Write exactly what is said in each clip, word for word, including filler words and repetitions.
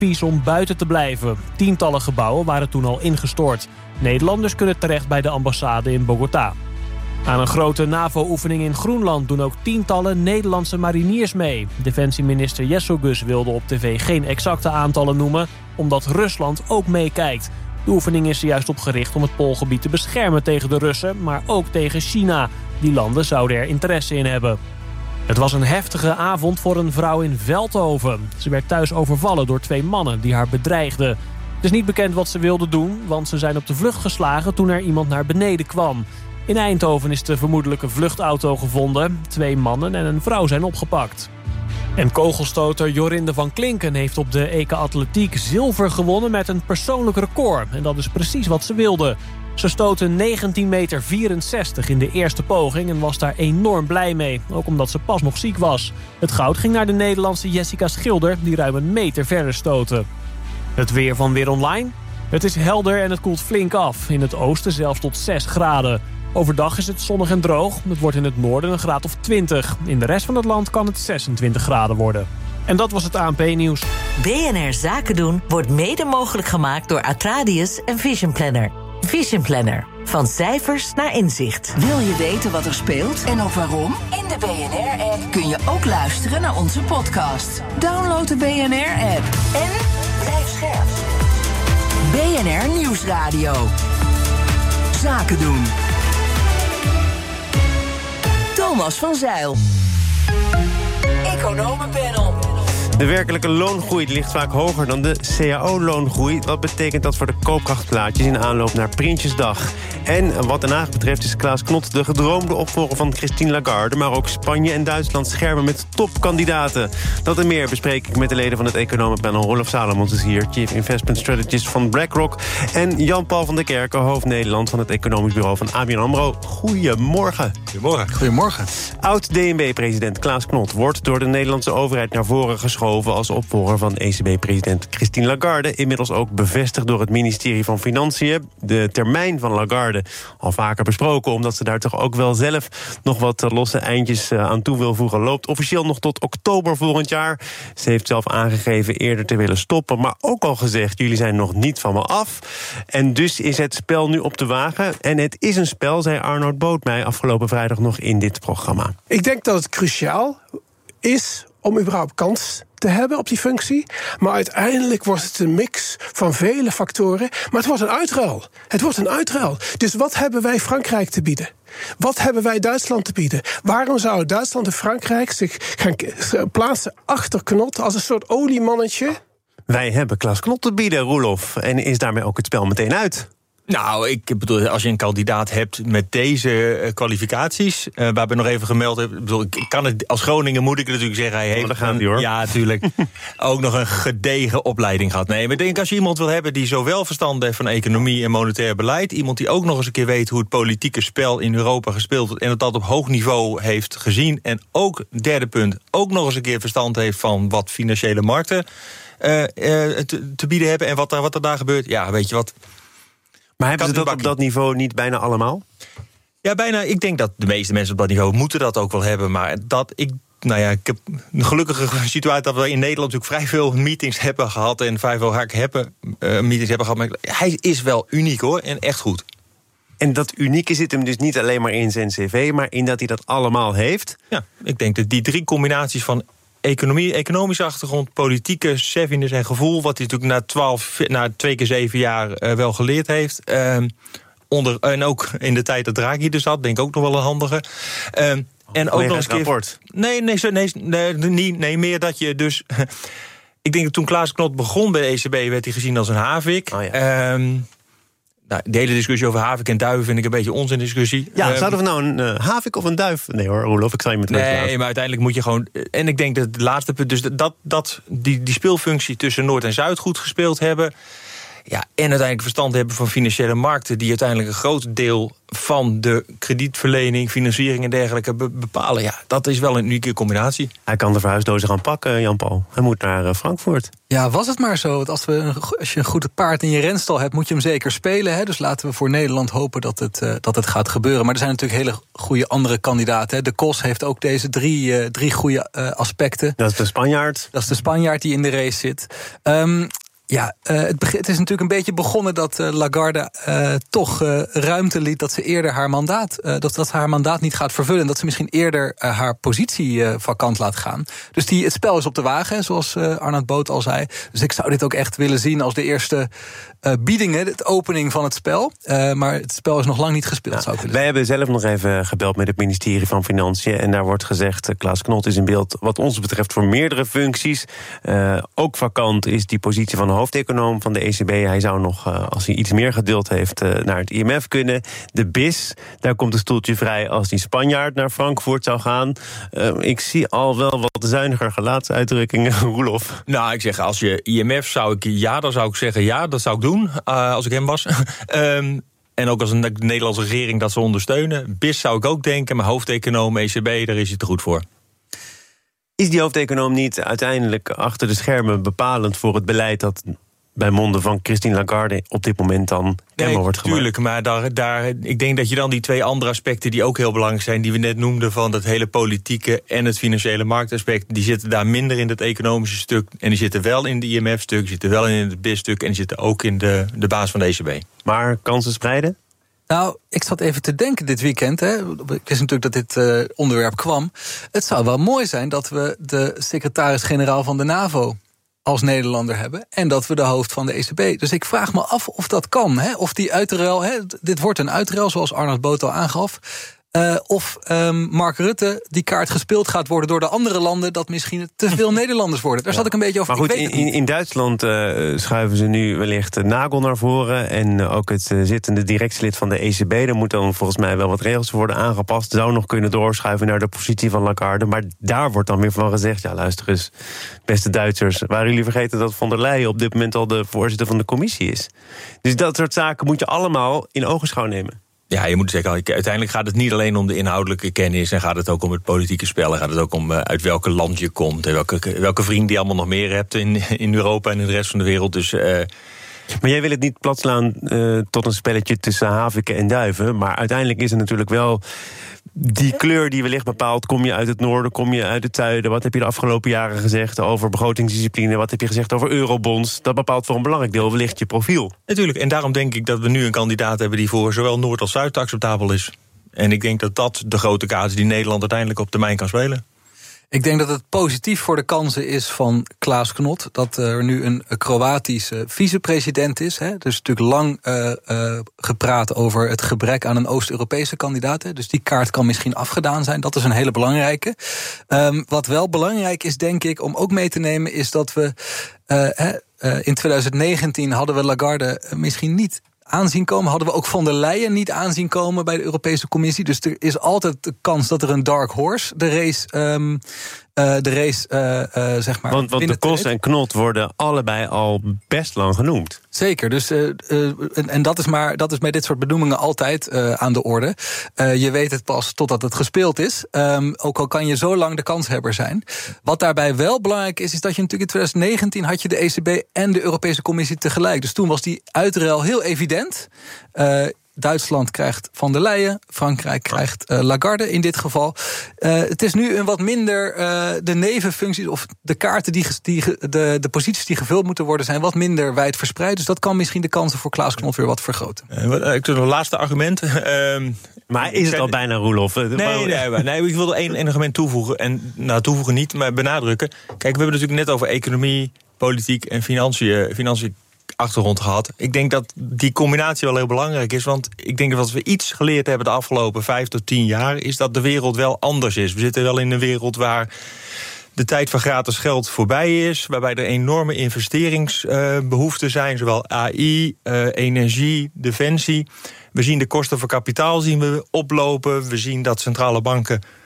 advies om buiten te blijven. Tientallen gebouwen waren toen al ingestort. Nederlanders kunnen terecht bij de ambassade in Bogota. Aan een grote NAVO-oefening in Groenland doen ook tientallen Nederlandse mariniers mee. Defensieminister Jesselgus wilde op tv geen exacte aantallen noemen, omdat Rusland ook meekijkt. De oefening is er juist op gericht om het Poolgebied te beschermen tegen de Russen, maar ook tegen China. Die landen zouden er interesse in hebben. Het was een heftige avond voor een vrouw in Veldhoven. Ze werd thuis overvallen door twee mannen die haar bedreigden. Het is niet bekend wat ze wilden doen, want ze zijn op de vlucht geslagen toen er iemand naar beneden kwam. In Eindhoven is de vermoedelijke vluchtauto gevonden. Twee mannen en een vrouw zijn opgepakt. En kogelstoter Jorinde van Klinken heeft op de E K Atletiek zilver gewonnen met een persoonlijk record. En dat is precies wat ze wilde. Ze stootte negentien meter vierenzestig in de eerste poging en was daar enorm blij mee. Ook omdat ze pas nog ziek was. Het goud ging naar de Nederlandse Jessica Schilder, die ruim een meter verder stootte. Het weer van Weer Online. Het is helder en het koelt flink af. In het oosten zelfs tot zes graden. Overdag is het zonnig en droog. Het wordt in het noorden een graad of twintig. In de rest van het land kan het zesentwintig graden worden. En dat was het A N P-nieuws. B N R Zaken doen wordt mede mogelijk gemaakt door Atradius en Vision Planner. Vision Planner. Van cijfers naar inzicht. Wil je weten wat er speelt en ook waarom? In de B N R-app kun je ook luisteren naar onze podcast. Download de B N R-app. En blijf scherp. B N R Nieuwsradio. Zaken doen. Thomas van Zijl. Economenpanel. De werkelijke loongroei ligt vaak hoger dan de C A O-loongroei. Wat betekent dat voor de koopkrachtplaatjes in aanloop naar Prinsjesdag? En wat Den Haag betreft is Klaas Knot de gedroomde opvolger van Christine Lagarde. Maar ook Spanje en Duitsland schermen met topkandidaten. Dat en meer bespreek ik met de leden van het economenpanel. Rolf Salomons is hier, Chief Investment Strategist van BlackRock. En Jan-Paul van der Kerken, hoofd Nederland van het economisch bureau van A B N AMRO. Goedemorgen. Goedemorgen. Goedemorgen. Oud-D N B-president Klaas Knot wordt door de Nederlandse overheid naar voren geschoven als opvolger van E C B-president Christine Lagarde. Inmiddels ook bevestigd door het ministerie van Financiën. De termijn van Lagarde al vaker besproken, omdat ze daar toch ook wel zelf nog wat losse eindjes aan toe wil voegen. Loopt officieel nog tot oktober volgend jaar. Ze heeft zelf aangegeven eerder te willen stoppen, maar ook al gezegd, jullie zijn nog niet van me af. En dus is het spel nu op de wagen. En het is een spel, zei Arnoud Bootmij afgelopen vrijdag nog in dit programma. Ik denk dat het cruciaal is om überhaupt kans te hebben op die functie. Maar uiteindelijk wordt het een mix van vele factoren. Maar het wordt een uitruil. Het wordt een uitruil. Dus wat hebben wij Frankrijk te bieden? Wat hebben wij Duitsland te bieden? Waarom zouden Duitsland en Frankrijk zich gaan plaatsen achter Knot als een soort oliemannetje? Wij hebben Klaas Knot te bieden, Roelof. En is daarmee ook het spel meteen uit? Nou, ik bedoel, als je een kandidaat hebt met deze uh, kwalificaties, uh, waarbij nog even gemeld heb, ik bedoel, ik kan het als Groningen moet ik natuurlijk zeggen, hij heeft, oh, gaan die, hoor. Ja, natuurlijk, ook nog een gedegen opleiding gehad. Nee, maar ik denk als je iemand wil hebben die zowel verstand heeft van economie en monetair beleid, iemand die ook nog eens een keer weet hoe het politieke spel in Europa gespeeld wordt en dat dat op hoog niveau heeft gezien en ook, derde punt, ook nog eens een keer verstand heeft van wat financiële markten uh, uh, te, te bieden hebben en wat, wat er daar gebeurt. Ja, weet je wat. Maar hebben ze dat op dat niveau niet bijna allemaal? Ja, bijna. Ik denk dat de meeste mensen op dat niveau moeten dat ook wel hebben. Maar dat ik, nou ja, ik heb een gelukkige situatie dat we in Nederland natuurlijk vrij veel meetings hebben gehad en vrij veel hard hebben, uh, meetings hebben gehad. Maar hij is wel uniek hoor, en echt goed. En dat unieke zit hem dus niet alleen maar in zijn cv, maar in dat hij dat allemaal heeft? Ja, ik denk dat die drie combinaties van economie, economische achtergrond, politieke savviness en gevoel, wat hij natuurlijk na twaalf, na twee keer zeven jaar uh, wel geleerd heeft. Uh, onder, en ook in de tijd dat Draghi er zat, denk ik ook nog wel een handige. Uh, en ook nog eens keer. Rapport. Nee, nee, nee, nee, nee, nee, meer dat je dus. Ik denk dat toen Klaas Knot begon bij de E C B, werd hij gezien als een havik. Oh ja. Uh, Nou, de hele discussie over havik en duif vind ik een beetje onzin discussie. Ja, uh, zouden we nou een uh, havik of een duif? Nee hoor, Roelof, ik zal je met Nee, laten. maar uiteindelijk moet je gewoon. En ik denk dat het laatste punt, dus dat, dat die, die speelfunctie tussen Noord en Zuid goed gespeeld hebben. Ja, en uiteindelijk verstand hebben van financiële markten, die uiteindelijk een groot deel van de kredietverlening, financiering en dergelijke be- bepalen. Ja, dat is wel een unieke combinatie. Hij kan de verhuisdozen gaan pakken, Jan-Paul. Hij moet naar uh, Frankfurt. Ja, was het maar zo. Want als, we, als je een goed paard in je renstal hebt, moet je hem zeker spelen. Hè? Dus laten we voor Nederland hopen dat het, uh, dat het gaat gebeuren. Maar er zijn natuurlijk hele goede andere kandidaten. Hè? De Kos heeft ook deze drie, uh, drie goede uh, aspecten. Dat is de Spanjaard. Dat is de Spanjaard die in de race zit. Um, Ja, uh, het, begin, het is natuurlijk een beetje begonnen dat uh, Lagarde uh, toch uh, ruimte liet dat ze eerder haar mandaat, uh, dat, dat ze haar mandaat niet gaat vervullen. En dat ze misschien eerder uh, haar positie uh, vakant laat gaan. Dus die, het spel is op de wagen, zoals uh, Arnoud Boot al zei. Dus ik zou dit ook echt willen zien als de eerste uh, biedingen, de opening van het spel. Uh, maar het spel is nog lang niet gespeeld, ja, zou ik willen Wij hebben zelf nog even gebeld met het ministerie van Financiën. En daar wordt gezegd, uh, Klaas Knot is in beeld wat ons betreft voor meerdere functies. Uh, ook vakant is die positie van hoofdeconoom van de E C B. Hij zou nog, uh, als hij iets meer geduld heeft, uh, naar het I M F kunnen. De B I S, daar komt een stoeltje vrij als die Spanjaard naar Frankfurt zou gaan. Uh, ik zie al wel wat zuiniger gelaatsuitdrukkingen. Roelof. Nou, ik zeg, als je I M F zou ik ja, dan zou ik zeggen ja, dat zou ik doen, uh, als ik hem was. um, En ook als een de Nederlandse regering dat ze ondersteunen. B I S zou ik ook denken, maar hoofdeconoom E C B, daar is hij te goed voor. Is die hoofdeconoom niet uiteindelijk achter de schermen bepalend voor het beleid dat bij monden van Christine Lagarde op dit moment dan kenbaar nee, wordt gemaakt? Tuurlijk, maar daar, daar, ik denk dat je dan die twee andere aspecten die ook heel belangrijk zijn, die we net noemden, van dat hele politieke en het financiële marktaspect, die zitten daar minder in het economische stuk en die zitten wel in de I M F-stuk, zitten wel in het B I S-stuk en die zitten ook in de, de baas van de E C B. Maar kansen spreiden? Nou, ik zat even te denken dit weekend. Hè. Ik wist natuurlijk dat dit uh, onderwerp kwam. Het zou wel mooi zijn dat we de secretaris-generaal van de NAVO als Nederlander hebben en dat we de hoofd van de E C B. Dus ik vraag me af of dat kan. Hè? Of die uitruil, hè, dit wordt een uitruil zoals Arnoud Boot al aangaf. Uh, of um, Mark Rutte die kaart gespeeld gaat worden door de andere landen, dat misschien te veel Nederlanders worden. Daar ja. zat ik een beetje over. Maar goed, ik weet in, in Duitsland uh, schuiven ze nu wellicht uh, Nagel naar voren en uh, ook het uh, zittende directielid van de E C B. Er moeten dan volgens mij wel wat regels worden aangepast. Zou nog kunnen doorschuiven naar de positie van Lagarde. Maar daar wordt dan weer van gezegd, ja luister eens, beste Duitsers, waren jullie vergeten dat von der Leyen op dit moment al de voorzitter van de commissie is? Dus dat soort zaken moet je allemaal in ogenschouw nemen. Ja, je moet zeggen, uiteindelijk gaat het niet alleen om de inhoudelijke kennis en gaat het ook om het politieke spel en gaat het ook om uh, uit welk land je komt en welke, welke vrienden je allemaal nog meer hebt in, in Europa en in de rest van de wereld. Dus, uh, maar jij wil het niet platslaan uh, tot een spelletje tussen haviken en duiven, maar uiteindelijk is het natuurlijk wel die kleur die wellicht bepaalt, kom je uit het noorden, kom je uit het zuiden, wat heb je de afgelopen jaren gezegd over begrotingsdiscipline, wat heb je gezegd over eurobonds, dat bepaalt voor een belangrijk deel wellicht je profiel. Natuurlijk, en daarom denk ik dat we nu een kandidaat hebben die voor zowel Noord als Zuid acceptabel is. En ik denk dat dat de grote kaart is die Nederland uiteindelijk op termijn kan spelen. Ik denk dat het positief voor de kansen is van Klaas Knot dat er nu een Kroatische vicepresident is. Hè. Er is natuurlijk lang uh, uh, gepraat over het gebrek aan een Oost-Europese kandidaat. Hè. Dus die kaart kan misschien afgedaan zijn. Dat is een hele belangrijke. Um, wat wel belangrijk is, denk ik, om ook mee te nemen, is dat we uh, uh, in twintig negentien hadden we Lagarde misschien niet aanzien komen. Hadden we ook von der Leyen niet aanzien komen bij de Europese Commissie. Dus er is altijd de kans dat er een dark horse de race, um, uh, de race uh, uh, zeg maar. Want, want de Kos en Knot worden allebei al best lang genoemd. Zeker, dus uh, uh, en, en dat is maar dat is bij dit soort benoemingen altijd uh, aan de orde. Uh, je weet het pas totdat het gespeeld is. Um, ook al kan je zo lang de kanshebber zijn. Wat daarbij wel belangrijk is, is dat je natuurlijk in twintig negentien had je de E C B en de Europese Commissie tegelijk. Dus toen was die uitruil heel evident. Uh, Duitsland krijgt Van der Leyen, Frankrijk krijgt uh, Lagarde in dit geval. Uh, het is nu een wat minder, uh, de nevenfuncties of de kaarten, die, die, de, de posities die gevuld moeten worden, zijn wat minder wijd verspreid. Dus dat kan misschien de kansen voor Klaas Knot weer wat vergroten. Uh, ik doe nog een laatste argument. Uh, maar is het al bijna, Roelof? Nee, nee, nee, nee, ik wilde één argument toevoegen. En nou, toevoegen niet, maar benadrukken. Kijk, we hebben het natuurlijk net over economie, politiek en financiën, financiën achtergrond gehad. Ik denk dat die combinatie wel heel belangrijk is, want ik denk dat wat we iets geleerd hebben de afgelopen vijf tot tien jaar, is dat de wereld wel anders is. We zitten wel in een wereld waar de tijd van gratis geld voorbij is, waarbij er enorme investeringsbehoeften uh, zijn, zowel A I, uh, energie, defensie. We zien de kosten voor kapitaal zien we oplopen. We zien dat centrale banken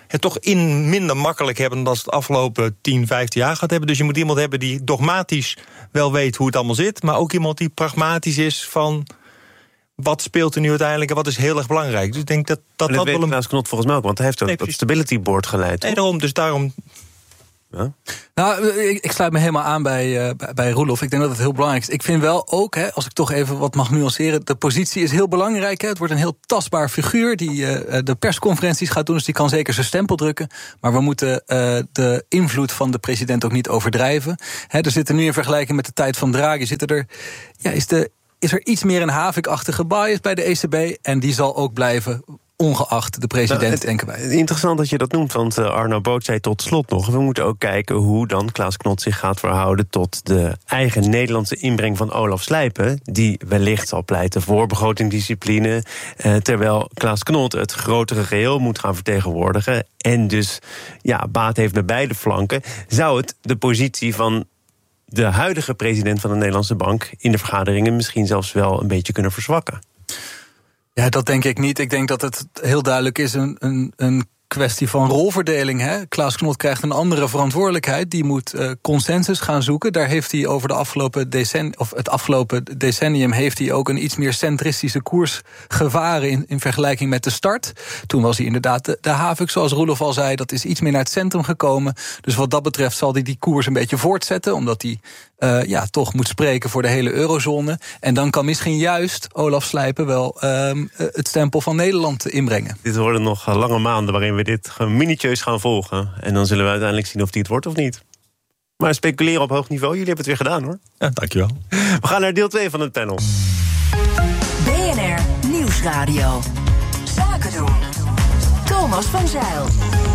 het toch in minder makkelijk hebben dan dat ze het afgelopen tien, vijftien jaar gehad hebben. Dus je moet iemand hebben die dogmatisch wel weet hoe het allemaal zit, maar ook iemand die pragmatisch is van wat speelt er nu uiteindelijk en wat is heel erg belangrijk. Dus ik denk dat dat, dat, dat wel een Klaas Knot volgens mij ook, want hij heeft ook nee, dat Stability Board geleid. Nee, daarom, dus daarom. Ja? Nou, ik, ik sluit me helemaal aan bij, uh, bij, bij Roelof. Ik denk dat het heel belangrijk is. Ik vind wel ook, hè, als ik toch even wat mag nuanceren, de positie is heel belangrijk. Hè. Het wordt een heel tastbaar figuur die uh, de persconferenties gaat doen, dus die kan zeker zijn stempel drukken. Maar we moeten uh, de invloed van de president ook niet overdrijven. Hè, er zitten nu in vergelijking met de tijd van Draghi, zitten er, ja, is, de, is er iets meer een havikachtige bias bij de E C B en die zal ook blijven, ongeacht de president, nou, het, denken wij. Interessant dat je dat noemt, want uh, Arno Boot zei tot slot nog, we moeten ook kijken hoe dan Klaas Knot zich gaat verhouden tot de eigen Nederlandse inbreng van Olaf Slijpen, die wellicht zal pleiten voor begrotingsdiscipline, uh, terwijl Klaas Knot het grotere geheel moet gaan vertegenwoordigen en dus ja, baat heeft bij beide flanken. Zou het de positie van de huidige president van de Nederlandse Bank in de vergaderingen misschien zelfs wel een beetje kunnen verzwakken? Ja, dat denk ik niet. Ik denk dat het heel duidelijk is een, een, een kwestie van rolverdeling. Hè? Klaas Knot krijgt een andere verantwoordelijkheid. Die moet uh, consensus gaan zoeken. Daar heeft hij over de afgelopen decennium, of het afgelopen decennium heeft hij ook een iets meer centristische koers gevaren in, in vergelijking met de start. Toen was hij inderdaad de, de havik, zoals Roelof al zei. Dat is iets meer naar het centrum gekomen. Dus wat dat betreft zal hij die koers een beetje voortzetten, omdat hij Uh, ja, toch moet spreken voor de hele eurozone. En dan kan misschien juist Olaf Slijpen wel uh, het stempel van Nederland inbrengen. Dit worden nog lange maanden waarin we dit minutieus gaan volgen. En dan zullen we uiteindelijk zien of die het wordt of niet. Maar speculeren op hoog niveau, jullie hebben het weer gedaan, hoor. Ja, dankjewel. We gaan naar deel twee van het panel. B N R Nieuwsradio. Zaken doen. Thomas van Zijl.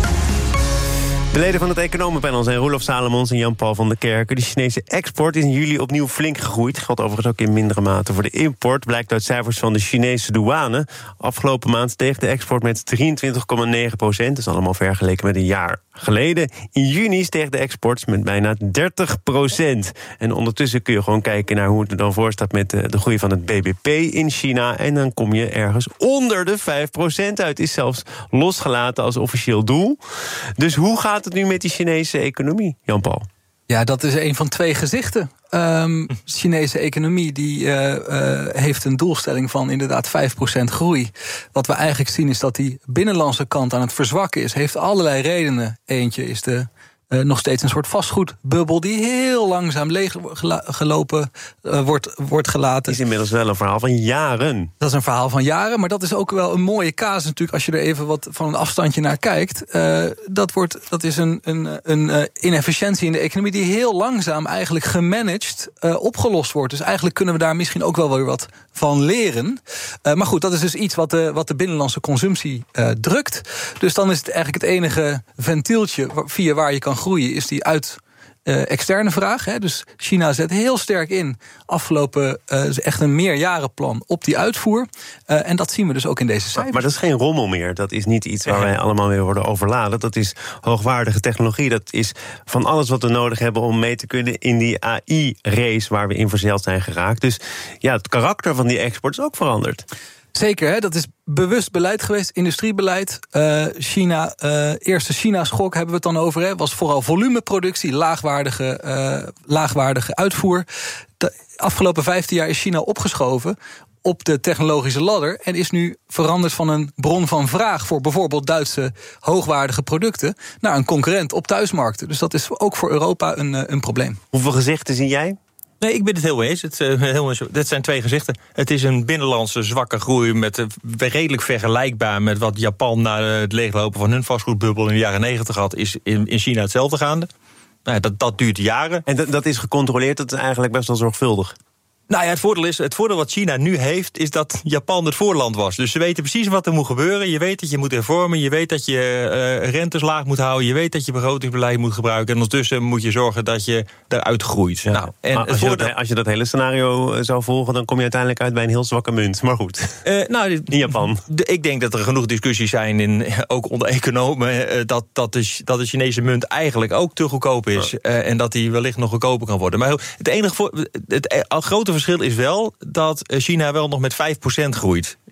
De leden van het economenpanel zijn Roelof Salomons en Jan-Paul van der Kerken. De Chinese export is in juli opnieuw flink gegroeid. Geldt overigens ook in mindere mate voor de import. Blijkt uit cijfers van de Chinese douane. Afgelopen maand steeg de export met drieëntwintig komma negen procent. Dat is allemaal vergeleken met een jaar geleden. In juni steeg de export met bijna dertig procent. En ondertussen kun je gewoon kijken naar hoe het er dan voor staat met de groei van het B B P in China. En dan kom je ergens onder de vijf procent uit. Is zelfs losgelaten als officieel doel. Dus hoe gaat het nu met die Chinese economie, Jan-Paul? Ja, dat is een van twee gezichten. Um, de Chinese economie die uh, uh, heeft een doelstelling van inderdaad vijf procent groei. Wat we eigenlijk zien is dat die binnenlandse kant aan het verzwakken is. Heeft allerlei redenen. Eentje is de Uh, nog steeds een soort vastgoedbubbel die heel langzaam leeggelopen uh, wordt, wordt gelaten. Dat is inmiddels wel een verhaal van jaren. Dat is een verhaal van jaren, maar dat is ook wel een mooie casus natuurlijk als je er even wat van een afstandje naar kijkt. Uh, dat, wordt, dat is een, een, een uh, inefficiëntie in de economie die heel langzaam eigenlijk gemanaged uh, opgelost wordt. Dus eigenlijk kunnen we daar misschien ook wel weer wat van leren. Uh, maar goed, dat is dus iets wat de, wat de binnenlandse consumptie uh, drukt. Dus dan is het eigenlijk het enige ventieltje via waar je kan groeien, is die uit uh, externe vraag. Hè. Dus China zet heel sterk in afgelopen, uh, is echt een meerjarenplan op die uitvoer. Uh, en dat zien we dus ook in deze cijfers. Maar, maar dat is geen rommel meer. Dat is niet iets waar wij allemaal mee worden overladen. Dat is hoogwaardige technologie. Dat is van alles wat we nodig hebben om mee te kunnen in die A I-race waar we in verzeild zijn geraakt. Dus ja, het karakter van die export is ook veranderd. Zeker, hè? Dat is bewust beleid geweest, industriebeleid. Uh, China, uh, eerste China-schok hebben we het dan over. Hè? Was vooral volumeproductie, laagwaardige, uh, laagwaardige uitvoer. De afgelopen vijftien jaar is China opgeschoven op de technologische ladder en is nu veranderd van een bron van vraag voor bijvoorbeeld Duitse hoogwaardige producten naar een concurrent op thuismarkten. Dus dat is ook voor Europa een, een probleem. Hoeveel gezichten zie jij? Nee, ik ben het heel eens. Het, uh, heel, dit zijn twee gezichten. Het is een binnenlandse zwakke groei met uh, redelijk vergelijkbaar met wat Japan na het leeglopen van hun vastgoedbubbel in de jaren negentig had, is in, in China hetzelfde gaande. Nou, dat, dat duurt jaren. En dat, dat is gecontroleerd, dat is eigenlijk best wel zorgvuldig. Nou ja, het voordeel, is, het voordeel wat China nu heeft, is dat Japan het voorland was. Dus ze weten precies wat er moet gebeuren. Je weet dat je moet hervormen, je weet dat je uh, rentes laag moet houden, je weet dat je begrotingsbeleid moet gebruiken. En ondertussen moet je zorgen dat je eruit groeit. Ja. Nou, en als, je dat, als je dat hele scenario zou volgen, dan kom je uiteindelijk uit bij een heel zwakke munt. Maar goed, uh, nou, in Japan. De, ik denk dat er genoeg discussies zijn, in, ook onder economen, uh, dat, dat, de, dat de Chinese munt eigenlijk ook te goedkoop is. Ja. Uh, en dat die wellicht nog goedkoper kan worden. Maar het enige voor, het, het, het grote verschil is wel dat China wel nog met vijf procent groeit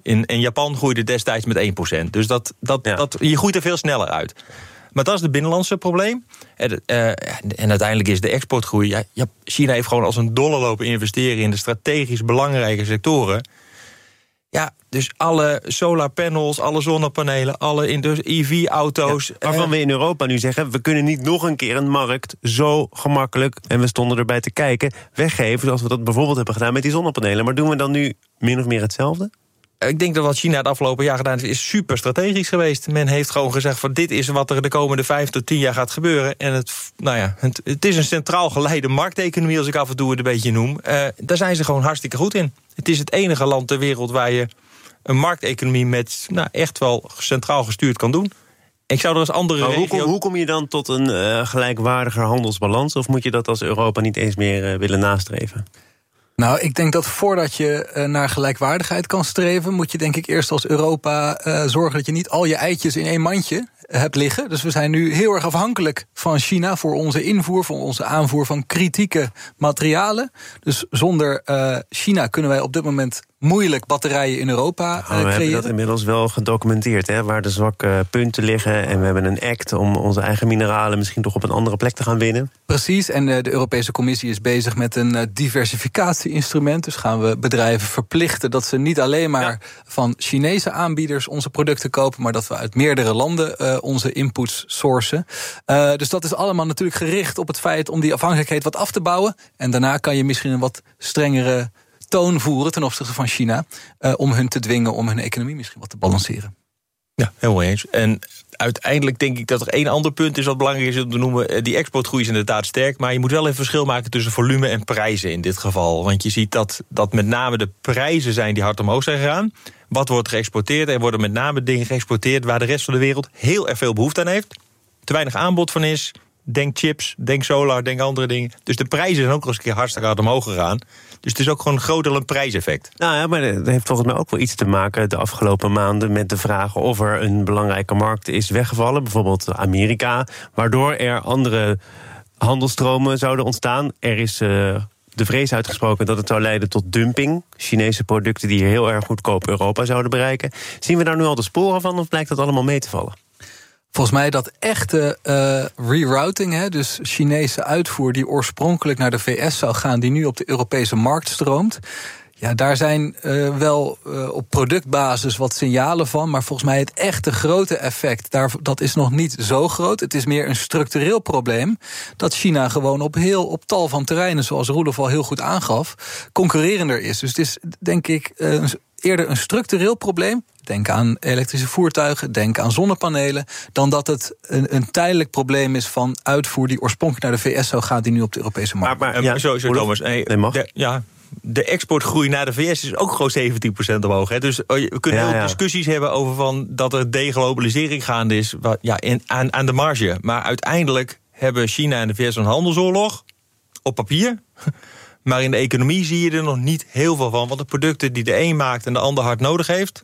In, in Japan groeide destijds met één procent. Dus dat, dat, ja. dat, je groeit er veel sneller uit. Maar dat is het binnenlandse probleem. En, uh, en uiteindelijk is de exportgroei... Ja, ja, China heeft gewoon als een dolle lopen investeren... in de strategisch belangrijke sectoren. Ja, dus alle solarpanels, alle zonnepanelen... alle E V-auto's... Ja, waarvan uh, we in Europa nu zeggen... we kunnen niet nog een keer een markt zo gemakkelijk... en we stonden erbij te kijken, weggeven... zoals we dat bijvoorbeeld hebben gedaan met die zonnepanelen. Maar doen we dan nu min of meer hetzelfde? Ik denk dat wat China het afgelopen jaar gedaan heeft... is super strategisch geweest. Men heeft gewoon gezegd van dit is wat er de komende vijf tot tien jaar gaat gebeuren. En het, nou ja, het, het is een centraal geleide markteconomie... als ik af en toe het een beetje noem. Uh, daar zijn ze gewoon hartstikke goed in. Het is het enige land ter wereld waar je een markteconomie... met nou, echt wel centraal gestuurd kan doen. Ik zou er als andere maar regio... hoe, kom, hoe kom je dan tot een uh, gelijkwaardiger handelsbalans? Of moet je dat als Europa niet eens meer uh, willen nastreven? Nou, ik denk dat voordat je uh, naar gelijkwaardigheid kan streven... moet je denk ik eerst als Europa uh, zorgen dat je niet al je eitjes in één mandje hebt liggen. Dus we zijn nu heel erg afhankelijk van China... voor onze invoer, voor onze aanvoer van kritieke materialen. Dus zonder uh, China kunnen wij op dit moment... moeilijk batterijen in Europa uh, creëren. We hebben dat inmiddels wel gedocumenteerd, hè, waar de zwakke punten liggen. En we hebben een act om onze eigen mineralen misschien toch op een andere plek te gaan winnen. Precies, en uh, de Europese Commissie is bezig met een uh, diversificatie-instrument. Dus gaan we bedrijven verplichten dat ze niet alleen maar ja. van Chinese aanbieders onze producten kopen, maar dat we uit meerdere landen uh, onze inputs sourcen. Uh, dus dat is allemaal natuurlijk gericht op het feit om die afhankelijkheid wat af te bouwen. En daarna kan je misschien een wat strengere toon voeren ten opzichte van China... Uh, om hun te dwingen om hun economie misschien wat te balanceren. Ja, helemaal eens. En uiteindelijk denk ik dat er één ander punt is... wat belangrijk is om te noemen. Die exportgroei is inderdaad sterk... maar je moet wel een verschil maken tussen volume en prijzen in dit geval. Want je ziet dat, dat met name de prijzen zijn die hard omhoog zijn gegaan. Wat wordt geëxporteerd? Er worden met name dingen geëxporteerd... waar de rest van de wereld heel erg veel behoefte aan heeft. Te weinig aanbod van is... Denk chips, denk solar, denk andere dingen. Dus de prijzen zijn ook nog eens een keer hartstikke hard omhoog gegaan. Dus het is ook gewoon een groot deel een prijseffect. Nou ja, maar dat heeft volgens mij ook wel iets te maken de afgelopen maanden met de vraag of er een belangrijke markt is weggevallen. Bijvoorbeeld Amerika, waardoor er andere handelstromen zouden ontstaan. Er is uh, de vrees uitgesproken dat het zou leiden tot dumping. Chinese producten die hier heel erg goedkoop Europa zouden bereiken. Zien we daar nu al de sporen van of blijkt dat allemaal mee te vallen? Volgens mij dat echte uh, rerouting, hè, dus Chinese uitvoer die oorspronkelijk naar de V S zou gaan, die nu op de Europese markt stroomt. Ja, daar zijn uh, wel uh, op productbasis wat signalen van, maar volgens mij het echte grote effect, daar, dat is nog niet zo groot. Het is meer een structureel probleem dat China gewoon op heel op tal van terreinen, zoals Roelof al heel goed aangaf, concurrerender is. Dus het is denk ik uh, eerder een structureel probleem. Denk aan elektrische voertuigen, denk aan zonnepanelen, dan dat het een, een tijdelijk probleem is van uitvoer die oorspronkelijk naar de V S zou gaan, die nu op de Europese markt. Maar, maar ja, zo, zo Thomas. Nee, nee, mag. De, ja. De exportgroei naar de V S is ook gewoon zeventien procent omhoog. Hè. Dus we kunnen ja, ook ja. discussies hebben over van dat er deglobalisering gaande is wat, ja, in, aan, aan de marge. Maar uiteindelijk hebben China en de V S een handelsoorlog op papier. Maar in de economie zie je er nog niet heel veel van. Want de producten die de een maakt en de ander hard nodig heeft,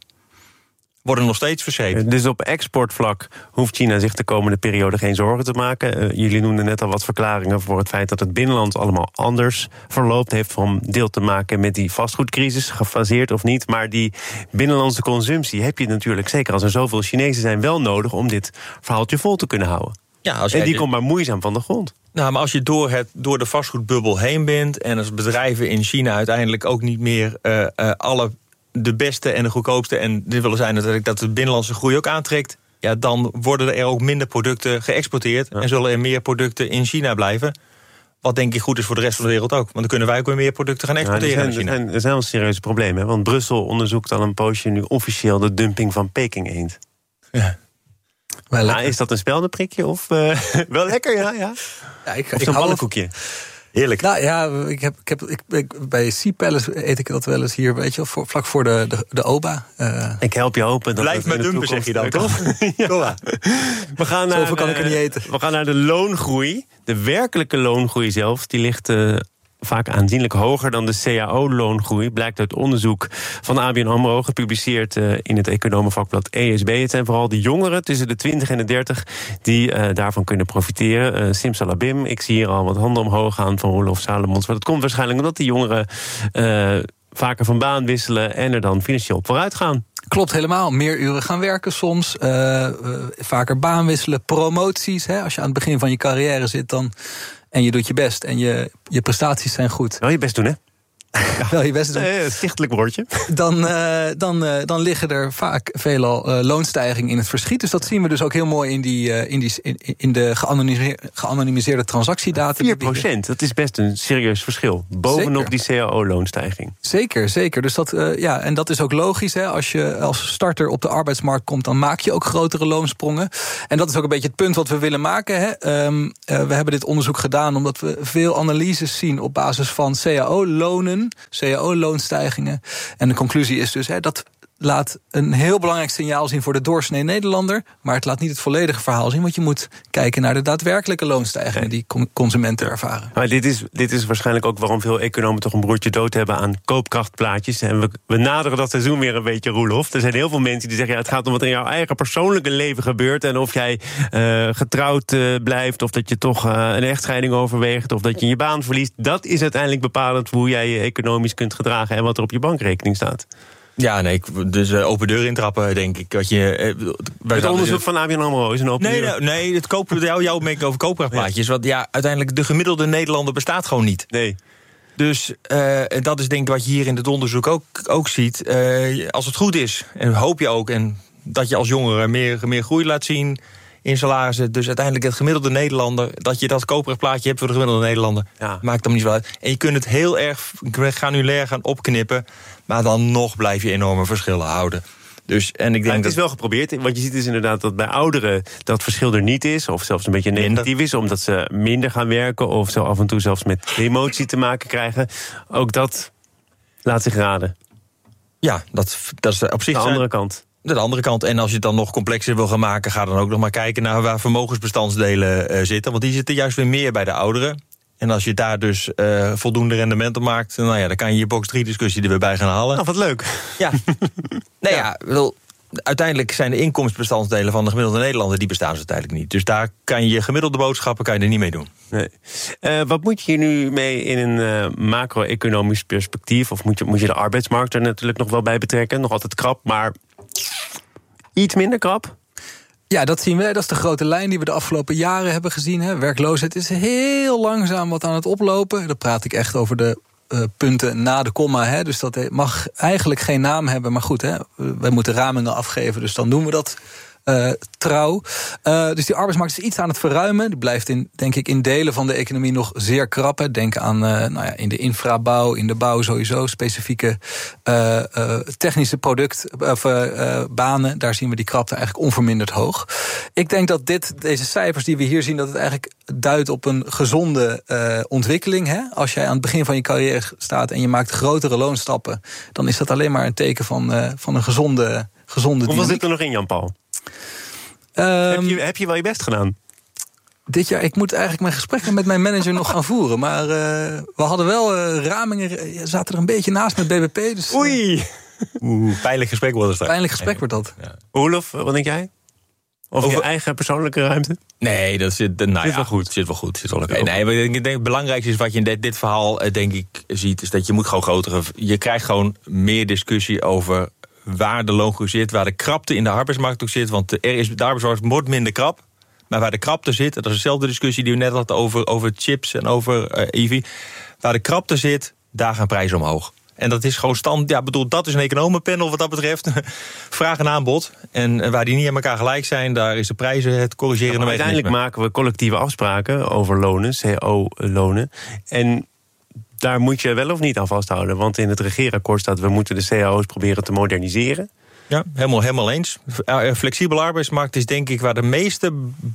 worden nog steeds verscheept. Dus op exportvlak hoeft China zich de komende periode geen zorgen te maken. Uh, jullie noemden net al wat verklaringen voor het feit dat het binnenland allemaal anders verloopt. Heeft van deel te maken met die vastgoedcrisis, gefaseerd of niet. Maar die binnenlandse consumptie heb je natuurlijk, zeker als er zoveel Chinezen zijn, wel nodig om dit verhaaltje vol te kunnen houden. Ja, als en die de... komt maar moeizaam van de grond. Nou, maar als je door, het, door de vastgoedbubbel heen bent en als bedrijven in China uiteindelijk ook niet meer uh, uh, alle de beste en de goedkoopste, en dit willen zijn natuurlijk dat de binnenlandse groei ook aantrekt, ja, dan worden er ook minder producten geëxporteerd, ja, en zullen er meer producten in China blijven. Wat denk ik goed is voor de rest van de wereld ook. Want dan kunnen wij ook weer meer producten gaan exporteren, ja, zijn, naar China. Er zijn, er zijn wel serieuze problemen, hè? Want Brussel onderzoekt al een poosje nu officieel de dumping van Peking-eend. Ja. Ja, is dat een speldenprikje of uh, wel lekker, ja, ja. ja ik, of zo'n pannenkoekje. Heerlijk. Nou ja, ik heb, ik heb, ik, ik, bij Sea Palace eet ik dat wel eens hier, weet je, voor, vlak voor de, de, de O B A. Uh, ik help je open. Dat Blijf maar dumpen, zeg je dan, toch? Ja. We gaan naar, Zoveel kan ik er niet eten. We gaan naar de loongroei. De werkelijke loongroei zelf, die ligt Uh, vaak aanzienlijk hoger dan de C A O-loongroei, blijkt uit onderzoek van A B N AMRO, gepubliceerd uh, in het economenvakblad E S B. Het zijn vooral de jongeren tussen de twintig en de dertig die uh, daarvan kunnen profiteren. Uh, Simsalabim, ik zie hier al wat handen omhoog gaan van Roelof Salomons. Maar dat komt waarschijnlijk omdat die jongeren Uh, vaker van baan wisselen en er dan financieel op vooruit gaan. Klopt helemaal. Meer uren gaan werken soms. Uh, uh, vaker baan wisselen. Promoties. Hè. Als je aan het begin van je carrière zit dan, en je doet je best en je, je prestaties zijn goed. Wel je best doen, hè? Ja, wel je best doen. Een stichtelijk woordje. Dan, uh, dan, uh, dan liggen er vaak veelal uh, loonstijgingen in het verschiet. Dus dat zien we dus ook heel mooi in, die, uh, in, die, in, in de geanonimiseerde, geanonimiseerde transactiedata. vier procent, dat is best een serieus verschil. Bovenop Zeker. die cao-loonstijging. Zeker, zeker. Dus dat, uh, ja, en dat is ook logisch. Hè. Als je als starter op de arbeidsmarkt komt, dan maak je ook grotere loonsprongen. En dat is ook een beetje het punt wat we willen maken. Hè. Um, uh, we hebben dit onderzoek gedaan omdat we veel analyses zien op basis van cao-lonen. cao-loonstijgingen. En de conclusie is dus, hè, dat laat een heel belangrijk signaal zien voor de doorsnee Nederlander, maar het laat niet het volledige verhaal zien, want je moet kijken naar de daadwerkelijke loonstijgingen die consumenten ervaren. Maar dit is, dit is waarschijnlijk ook waarom veel economen toch een broertje dood hebben aan koopkrachtplaatjes. En we, we naderen dat seizoen weer een beetje, Roelof. Er zijn heel veel mensen die zeggen, ja, het gaat om wat in jouw eigen persoonlijke leven gebeurt en of jij uh, getrouwd uh, blijft, of dat je toch uh, een echtscheiding overweegt, of dat je je baan verliest. Dat is uiteindelijk bepalend hoe jij je economisch kunt gedragen en wat er op je bankrekening staat. Ja, nee, dus uh, open deur intrappen, denk ik. Wat je, uh, het onderzoek van A B N AMRO is een open nee, deur. Nee, nee, het kopen, jou, jouw opmerking over koopkrachtplaatjes. Ja. Want ja, uiteindelijk de gemiddelde Nederlander bestaat gewoon niet. Nee. Dus uh, dat is denk ik wat je hier in het onderzoek ook, ook ziet. Uh, als het goed is, en hoop je ook, en dat je als jongere meer, meer groei laat zien in salarissen. Dus uiteindelijk het gemiddelde Nederlander, dat je dat koopkrachtplaatje hebt voor de gemiddelde Nederlander, ja. Maakt dan niet zo uit. En je kunt het heel erg granulair gaan opknippen, maar dan nog blijf je enorme verschillen houden. Dus, en ik denk ja, het dat is wel geprobeerd, want je ziet dus inderdaad dat bij ouderen dat verschil er niet is, of zelfs een beetje negatief minder. is, omdat ze minder gaan werken, of zo af en toe zelfs met emotie te maken krijgen. Ook dat laat zich raden. Ja, dat, dat is op zich de andere kant. De andere kant. En als je het dan nog complexer wil gaan maken, ga dan ook nog maar kijken naar waar vermogensbestandsdelen uh, zitten. Want die zitten juist weer meer bij de ouderen. En als je daar dus uh, voldoende rendement op maakt, nou ja, dan kan je je box drie discussie er weer bij gaan halen. Nou, wat leuk. Ja. nou ja, wel, uiteindelijk zijn de inkomensbestandsdelen van de gemiddelde Nederlander, die bestaan ze uiteindelijk niet. Dus daar kan je gemiddelde boodschappen kan je er niet mee doen. Nee. Uh, wat moet je hier nu mee in een uh, macro-economisch perspectief? Of moet je, moet je de arbeidsmarkt er natuurlijk nog wel bij betrekken? Nog altijd krap, maar iets minder krap? Ja, dat zien we. Dat is de grote lijn die we de afgelopen jaren hebben gezien. Hè. Werkloosheid is heel langzaam wat aan het oplopen. Dan praat ik echt over de uh, punten na de komma. Hè. Dus dat mag eigenlijk geen naam hebben. Maar goed, hè, wij moeten ramingen afgeven, dus dan doen we dat Uh, trouw. Uh, dus die arbeidsmarkt is iets aan het verruimen. Die blijft in, denk ik, in delen van de economie nog zeer krap. Hè. Denk aan uh, nou ja, in de infrabouw, in de bouw sowieso, specifieke uh, uh, technische product, of uh, banen. Daar zien we die krapte eigenlijk onverminderd hoog. Ik denk dat dit, deze cijfers die we hier zien, dat het eigenlijk duidt op een gezonde uh, ontwikkeling. Hè. Als jij aan het begin van je carrière staat en je maakt grotere loonstappen, dan is dat alleen maar een teken van, uh, van een gezonde, gezonde Hoeveel zit er nog in, Jan-Paul? Um, heb, je, heb je wel je best gedaan? Dit jaar, ik moet eigenlijk mijn gesprekken met mijn manager nog gaan voeren. Maar uh, we hadden wel uh, ramingen, zaten er een beetje naast met B B P. Dus, uh, Oei! Oeh, pijnlijk gesprek wordt het. Pijnlijk gesprek wordt dat. Ja. Roelof, wat denk jij? Of Over je eigen persoonlijke ruimte? Nee, dat zit, nou zit ja, wel goed. Zit wel goed. Zit wel oké. Nee, maar ik denk het belangrijkste is wat je in dit, dit verhaal, denk ik, ziet, is dat je moet gewoon grotere. Je krijgt gewoon meer discussie over waar de loongroei zit, waar de krapte in de arbeidsmarkt ook zit. Want er is, de arbeidsmarkt wordt minder krap. Maar waar de krapte zit, dat is dezelfde discussie die we net hadden over, over chips en over uh, E V. Waar de krapte zit, daar gaan prijzen omhoog. En dat is gewoon stand. Ja, bedoel, dat is een economenpanel wat dat betreft. Vraag en aanbod. En waar die niet aan elkaar gelijk zijn, daar is de prijzen het corrigerende ja, mechanisme. Uiteindelijk maken we collectieve afspraken over lonen, cao-lonen. En daar moet je wel of niet aan vasthouden. Want in het regeerakkoord staat, we moeten de cao's proberen te moderniseren. Ja, helemaal, helemaal eens. Flexibele arbeidsmarkt is denk ik waar de meeste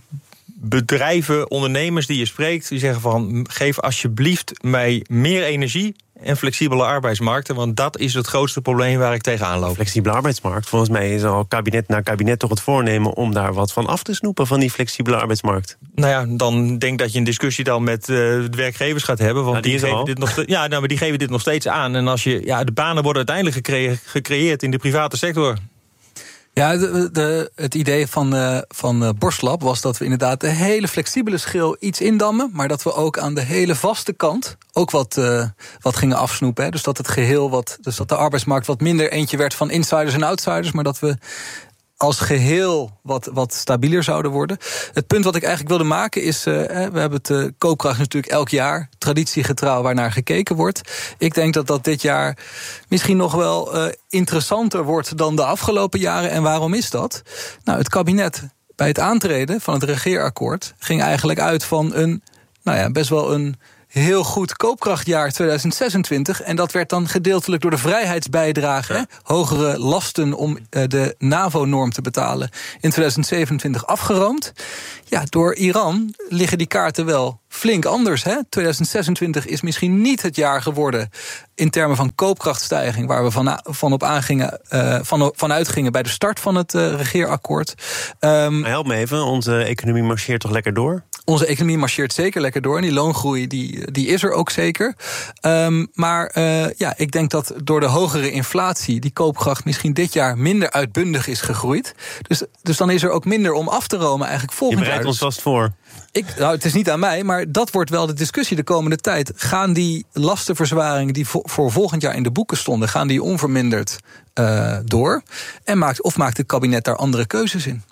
bedrijven, ondernemers die je spreekt, die zeggen van, geef alsjeblieft mij meer energie en flexibele arbeidsmarkten, want dat is het grootste probleem waar ik tegenaan loop. Flexibele arbeidsmarkt, volgens mij is al kabinet na kabinet toch het voornemen om daar wat van af te snoepen van die flexibele arbeidsmarkt. Nou ja, dan denk dat je een discussie dan met uh, de werkgevers gaat hebben, want nou, die, die geven dit nog steeds, ja, nou, maar die geven dit nog steeds aan. En als je, ja, de banen worden uiteindelijk gecre- gecreëerd in de private sector. Ja, de, de, het idee van, uh, van uh, Borstlab was dat we inderdaad de hele flexibele schil iets indammen, maar dat we ook aan de hele vaste kant ook wat, uh, wat gingen afsnoepen. Hè. Dus dat het geheel wat, dus dat de arbeidsmarkt wat minder eentje werd van insiders en outsiders, maar dat we als geheel wat, wat stabieler zouden worden. Het punt wat ik eigenlijk wilde maken is, Uh, we hebben het uh, koopkracht natuurlijk elk jaar traditiegetrouw waarnaar gekeken wordt. Ik denk dat dat dit jaar misschien nog wel uh, interessanter wordt dan de afgelopen jaren. En waarom is dat? Nou, het kabinet bij het aantreden van het regeerakkoord ging eigenlijk uit van een, nou ja, best wel een heel goed koopkrachtjaar tweeduizend zesentwintig. En dat werd dan gedeeltelijk door de vrijheidsbijdrage, ja. hogere lasten om uh, de NAVO-norm te betalen, in tweeduizend zevenentwintig afgeroomd. Ja, door Iran liggen die kaarten wel flink anders. Hè? tweeduizend zesentwintig is misschien niet het jaar geworden in termen van koopkrachtstijging waar we van, van op aangingen, uh, van, vanuit gingen bij de start van het uh, regeerakkoord. Um, Help me even, onze economie marcheert toch lekker door? Onze economie marcheert zeker lekker door en die loongroei die, die is er ook zeker. Um, maar uh, ja, ik denk dat door de hogere inflatie die koopkracht misschien dit jaar minder uitbundig is gegroeid. Dus, dus dan is er ook minder om af te romen eigenlijk volgend jaar. Je bereidt ons vast voor. Ik, nou, het is niet aan mij, maar dat wordt wel de discussie de komende tijd. Gaan die lastenverzwaringen die vo- voor volgend jaar in de boeken stonden, gaan die onverminderd uh, door? En maakt, of maakt het kabinet daar andere keuzes in?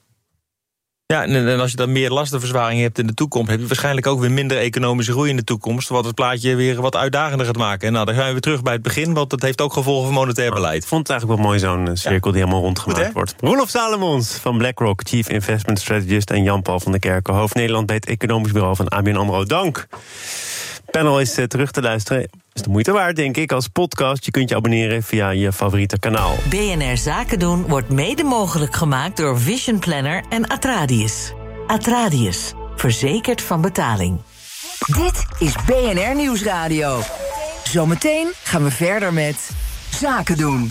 Ja, en als je dan meer lastenverzwaring hebt in de toekomst, heb je waarschijnlijk ook weer minder economische groei in de toekomst, wat het plaatje weer wat uitdagender gaat maken. En nou, dan gaan we weer terug bij het begin, want dat heeft ook gevolgen voor monetair beleid. Ik vond het eigenlijk wel mooi, zo'n cirkel die helemaal rondgemaakt Goed, wordt. Roelof Salomons van BlackRock, Chief Investment Strategist, en Jan-Paul van der Kerken, hoofd Nederland bij het Economisch Bureau van A B N AMRO. Dank. Panel is uh, terug te luisteren. Is de moeite waard, denk ik, als podcast. Je kunt je abonneren via je favoriete kanaal. B N R Zaken doen wordt mede mogelijk gemaakt door Vision Planner en Atradius. Atradius, verzekerd van betaling. Dit is B N R Nieuwsradio. Zometeen gaan we verder met Zaken doen.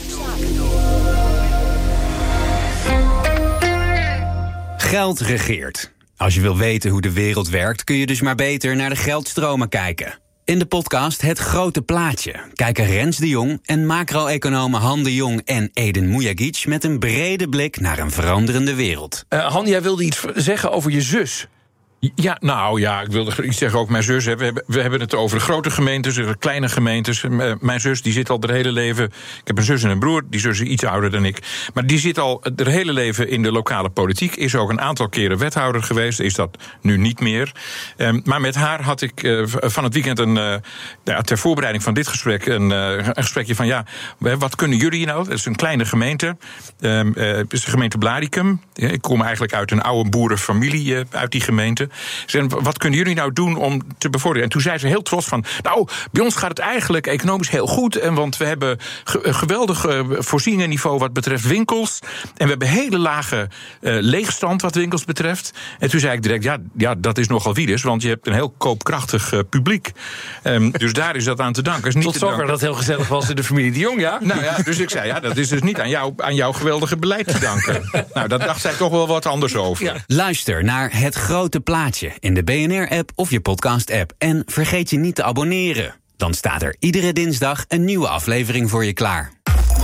Geld regeert. Als je wil weten hoe de wereld werkt, kun je dus maar beter naar de geldstromen kijken. In de podcast Het Grote Plaatje kijken Rens de Jong en macro-economen Han de Jong en Eden Mujagic met een brede blik naar een veranderende wereld. Uh, Han, jij wilde iets zeggen over je zus. Ja, nou ja, ik wilde iets zeggen over mijn zus. Hè. We, hebben, we hebben het over de grote gemeentes, de kleine gemeentes. Uh, mijn zus die zit al haar hele leven. Ik heb een zus en een broer, die zus is iets ouder dan ik. Maar die zit al haar hele leven in de lokale politiek. Is ook een aantal keren wethouder geweest. Is dat nu niet meer. Um, maar met haar had ik uh, van het weekend een, uh, ja, ter voorbereiding van dit gesprek een, uh, een gesprekje van ja, wat kunnen jullie nou? Het is een kleine gemeente. Um, uh, het is de gemeente Blaricum. Ik kom eigenlijk uit een oude boerenfamilie uh, uit die gemeente. Ze, wat kunnen jullie nou doen om te bevorderen? En toen zei ze heel trots van, nou, bij ons gaat het eigenlijk economisch heel goed. En want we hebben ge- geweldig uh, voorzieningenniveau wat betreft winkels. En we hebben hele lage uh, leegstand wat winkels betreft. En toen zei ik direct, ja, ja dat is nogal wiedes, want je hebt een heel koopkrachtig uh, publiek. Um, dus daar is dat aan te danken. Is niet Tot zover dat heel gezellig was in de familie de Jong, ja? Nou ja, dus ik zei, ja, dat is dus niet aan, jou, aan jouw geweldige beleid te danken. Nou, dat dacht zij toch wel wat anders over. Ja. Luister naar Het Grote Plaatje in de B N R-app of je podcast-app. En vergeet je niet te abonneren. Dan staat er iedere dinsdag een nieuwe aflevering voor je klaar.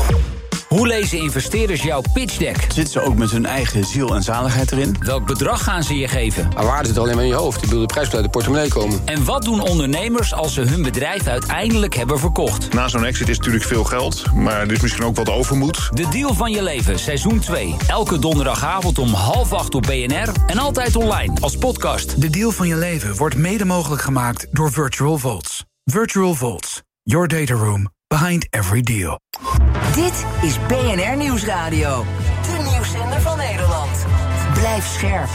Hoe lezen investeerders jouw pitch deck? Zitten ze ook met hun eigen ziel en zaligheid erin? Welk bedrag gaan ze je geven? Maar waarde zit alleen maar in je hoofd. Ik bedoel, de prijs moet uit de portemonnee komen. En wat doen ondernemers als ze hun bedrijf uiteindelijk hebben verkocht? Na zo'n exit is natuurlijk veel geld, maar er is misschien ook wat overmoed. De Deal van je leven, seizoen twee. Elke donderdagavond om half acht op B N R en altijd online als podcast. De Deal van je leven wordt mede mogelijk gemaakt door Virtual Vaults. Virtual Vaults, your data room behind every deal. Dit is B N R Nieuwsradio. De nieuwszender van Nederland. Blijf scherp.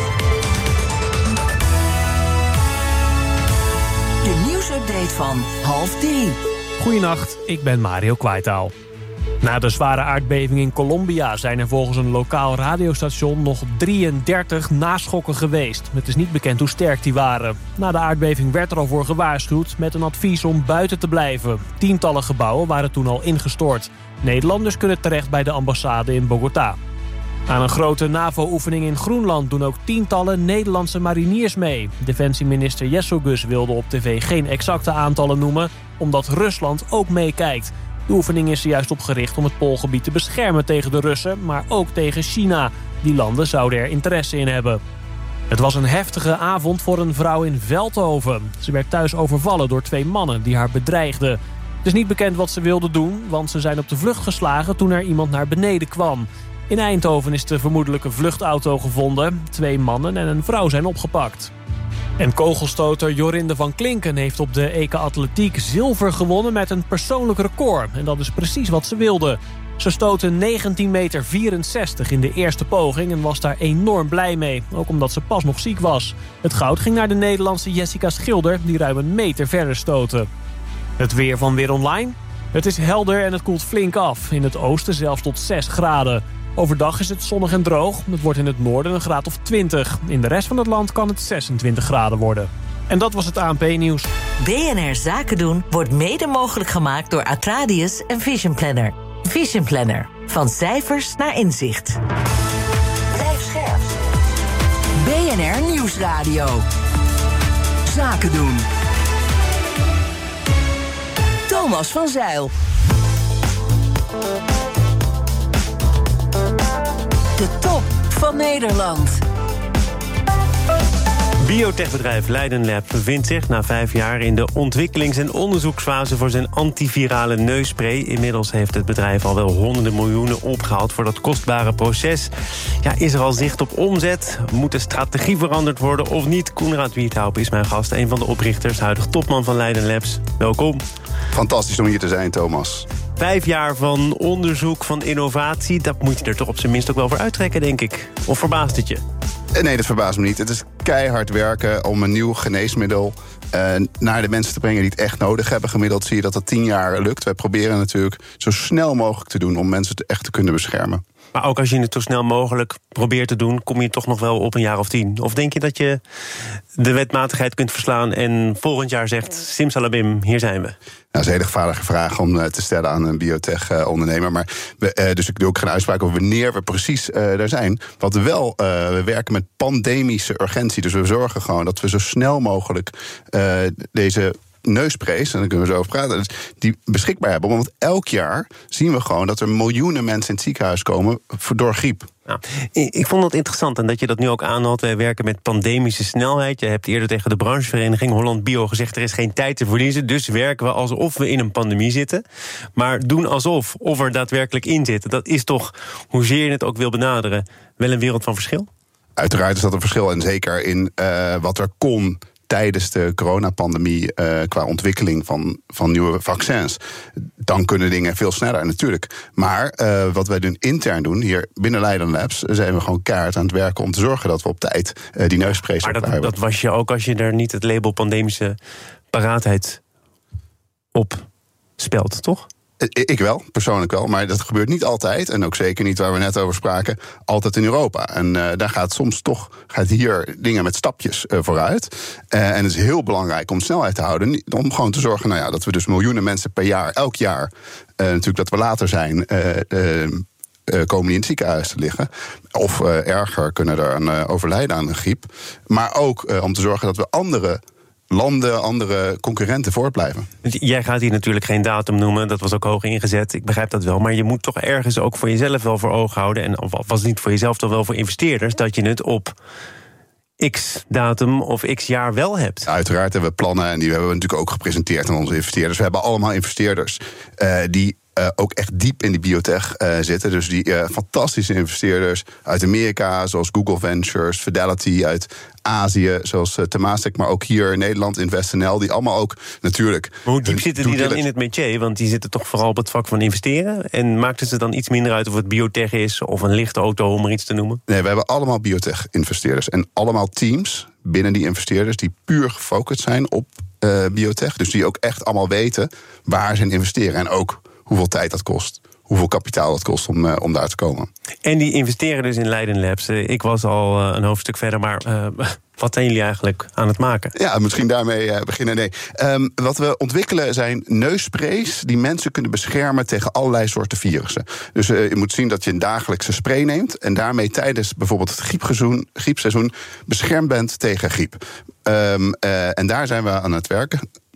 De nieuwsupdate van half drie. Goedenacht, ik ben Mario Kwaitaal. Na de zware aardbeving in Colombia zijn er volgens een lokaal radiostation nog drieëndertig naschokken geweest. Het is niet bekend hoe sterk die waren. Na de aardbeving werd er al voor gewaarschuwd met een advies om buiten te blijven. Tientallen gebouwen waren toen al ingestort. Nederlanders kunnen terecht bij de ambassade in Bogota. Aan een grote NAVO-oefening in Groenland doen ook tientallen Nederlandse mariniers mee. Defensieminister Jesselgus wilde op tv geen exacte aantallen noemen, omdat Rusland ook meekijkt. De oefening is er juist op gericht om het Poolgebied te beschermen tegen de Russen, maar ook tegen China. Die landen zouden er interesse in hebben. Het was een heftige avond voor een vrouw in Veldhoven. Ze werd thuis overvallen door twee mannen die haar bedreigden. Het is niet bekend wat ze wilden doen, want ze zijn op de vlucht geslagen toen er iemand naar beneden kwam. In Eindhoven is de vermoedelijke vluchtauto gevonden. Twee mannen en een vrouw zijn opgepakt. En kogelstoter Jorinde van Klinken heeft op de E K Atletiek zilver gewonnen met een persoonlijk record. En dat is precies wat ze wilde. Ze stootte negentien meter vierenzestig in de eerste poging en was daar enorm blij mee. Ook omdat ze pas nog ziek was. Het goud ging naar de Nederlandse Jessica Schilder, die ruim een meter verder stootte. Het weer van Weer Online. Het is helder en het koelt flink af. In het oosten zelfs tot zes graden. Overdag is het zonnig en droog. Het wordt in het noorden een graad of twintig. In de rest van het land kan het zesentwintig graden worden. En dat was het A N P-nieuws. B N R Zaken doen wordt mede mogelijk gemaakt door Atradius en Vision Planner. Vision Planner. Van cijfers naar inzicht. Blijf scherp. B N R Nieuwsradio. Zaken doen. Thomas van Zeil. De top van Nederland. Biotechbedrijf Leiden Lab bevindt zich na vijf jaar in de ontwikkelings- en onderzoeksfase voor zijn antivirale neusspray. Inmiddels heeft het bedrijf al wel honderden miljoenen opgehaald voor dat kostbare proces. Ja, is er al zicht op omzet? Moet de strategie veranderd worden of niet? Koenraad Wiethaup is mijn gast, een van de oprichters, huidig topman van Leiden Labs. Welkom. Fantastisch om hier te zijn, Thomas. Vijf jaar van onderzoek, van innovatie, dat moet je er toch op zijn minst ook wel voor uittrekken, denk ik. Of verbaast het je? Nee, dat verbaast me niet. Het is keihard werken om een nieuw geneesmiddel uh, naar de mensen te brengen die het echt nodig hebben. Gemiddeld zie je dat dat tien jaar lukt. Wij proberen natuurlijk zo snel mogelijk te doen om mensen te echt te kunnen beschermen. Maar ook als je het zo snel mogelijk probeert te doen, kom je toch nog wel op een jaar of tien? Of denk je dat je de wetmatigheid kunt verslaan en volgend jaar zegt, simsalabim, hier zijn we? Nou, dat is een hele gevaarlijke vraag om te stellen aan een biotech-ondernemer. Maar we, uh, dus ik doe ook geen uitspraak over wanneer we precies uh, daar zijn. Wat we wel, uh, we werken met pandemische urgentie. Dus we zorgen gewoon dat we zo snel mogelijk uh, deze neussprays, en daar kunnen we zo over praten, dus die beschikbaar hebben. Want elk jaar zien we gewoon dat er miljoenen mensen in het ziekenhuis komen door griep. Nou, ik vond het interessant en dat je dat nu ook aanhaalt. Wij werken met pandemische snelheid. Je hebt eerder tegen de branchevereniging Holland Bio gezegd, er is geen tijd te verliezen, dus werken we alsof we in een pandemie zitten. Maar doen alsof of er daadwerkelijk in zitten, dat is toch, hoezeer je het ook wil benaderen, wel een wereld van verschil? Uiteraard is dat een verschil en zeker in uh, wat er kon tijdens de coronapandemie uh, qua ontwikkeling van, van nieuwe vaccins. Dan kunnen dingen veel sneller natuurlijk. Maar uh, wat wij doen intern doen, hier binnen Leiden Labs, zijn we gewoon keihard aan het werken om te zorgen dat we op tijd uh, die neussprays Maar dat, dat was je ook als je er niet het label pandemische paraatheid op spelt, toch? Ik wel, persoonlijk wel, maar dat gebeurt niet altijd. En ook zeker niet, waar we net over spraken, altijd in Europa. En uh, daar gaat soms toch, gaat hier dingen met stapjes uh, vooruit. Uh, en het is heel belangrijk om snelheid te houden. Om gewoon te zorgen nou ja, dat we dus miljoenen mensen per jaar, elk jaar, uh, natuurlijk dat we later zijn, Uh, uh, Uh, komen die in het ziekenhuis te liggen. Of uh, erger, kunnen er aan uh, overlijden aan een griep. Maar ook uh, om te zorgen dat we andere landen, andere concurrenten voortblijven. Jij gaat hier natuurlijk geen datum noemen, dat was ook hoog ingezet, ik begrijp dat wel. Maar je moet toch ergens ook voor jezelf wel voor ogen houden, en of was het niet voor jezelf, toch wel voor investeerders, dat je het op X-datum of X-jaar wel hebt. Uiteraard hebben we plannen en die hebben we natuurlijk ook gepresenteerd aan onze investeerders. We hebben allemaal investeerders uh, die Uh, ook echt diep in die biotech uh, zitten. Dus die uh, fantastische investeerders uit Amerika, zoals Google Ventures, Fidelity uit Azië, zoals uh, Temasek, maar ook hier in Nederland, InvestNL, die allemaal ook natuurlijk. Maar hoe diep zitten die dan in het métier? Want die zitten toch vooral op het vak van investeren? En maakt het er dan iets minder uit of het biotech is of een lichte auto, om er iets te noemen? Nee, we hebben allemaal biotech-investeerders en allemaal teams binnen die investeerders die puur gefocust zijn op uh, biotech. Dus die ook echt allemaal weten waar ze in investeren en ook hoeveel tijd dat kost, hoeveel kapitaal dat kost om, uh, om daar te komen. En die investeren dus in Leiden Labs. Ik was al uh, een hoofdstuk verder, maar uh, wat zijn jullie eigenlijk aan het maken? Ja, misschien daarmee uh, beginnen. Nee. Um, wat we ontwikkelen zijn neussprays die mensen kunnen beschermen tegen allerlei soorten virussen. Dus uh, je moet zien dat je een dagelijkse spray neemt en daarmee tijdens bijvoorbeeld het griepseizoen, griepseizoen beschermd bent tegen griep. Um, uh, en daar zijn we aan het werken.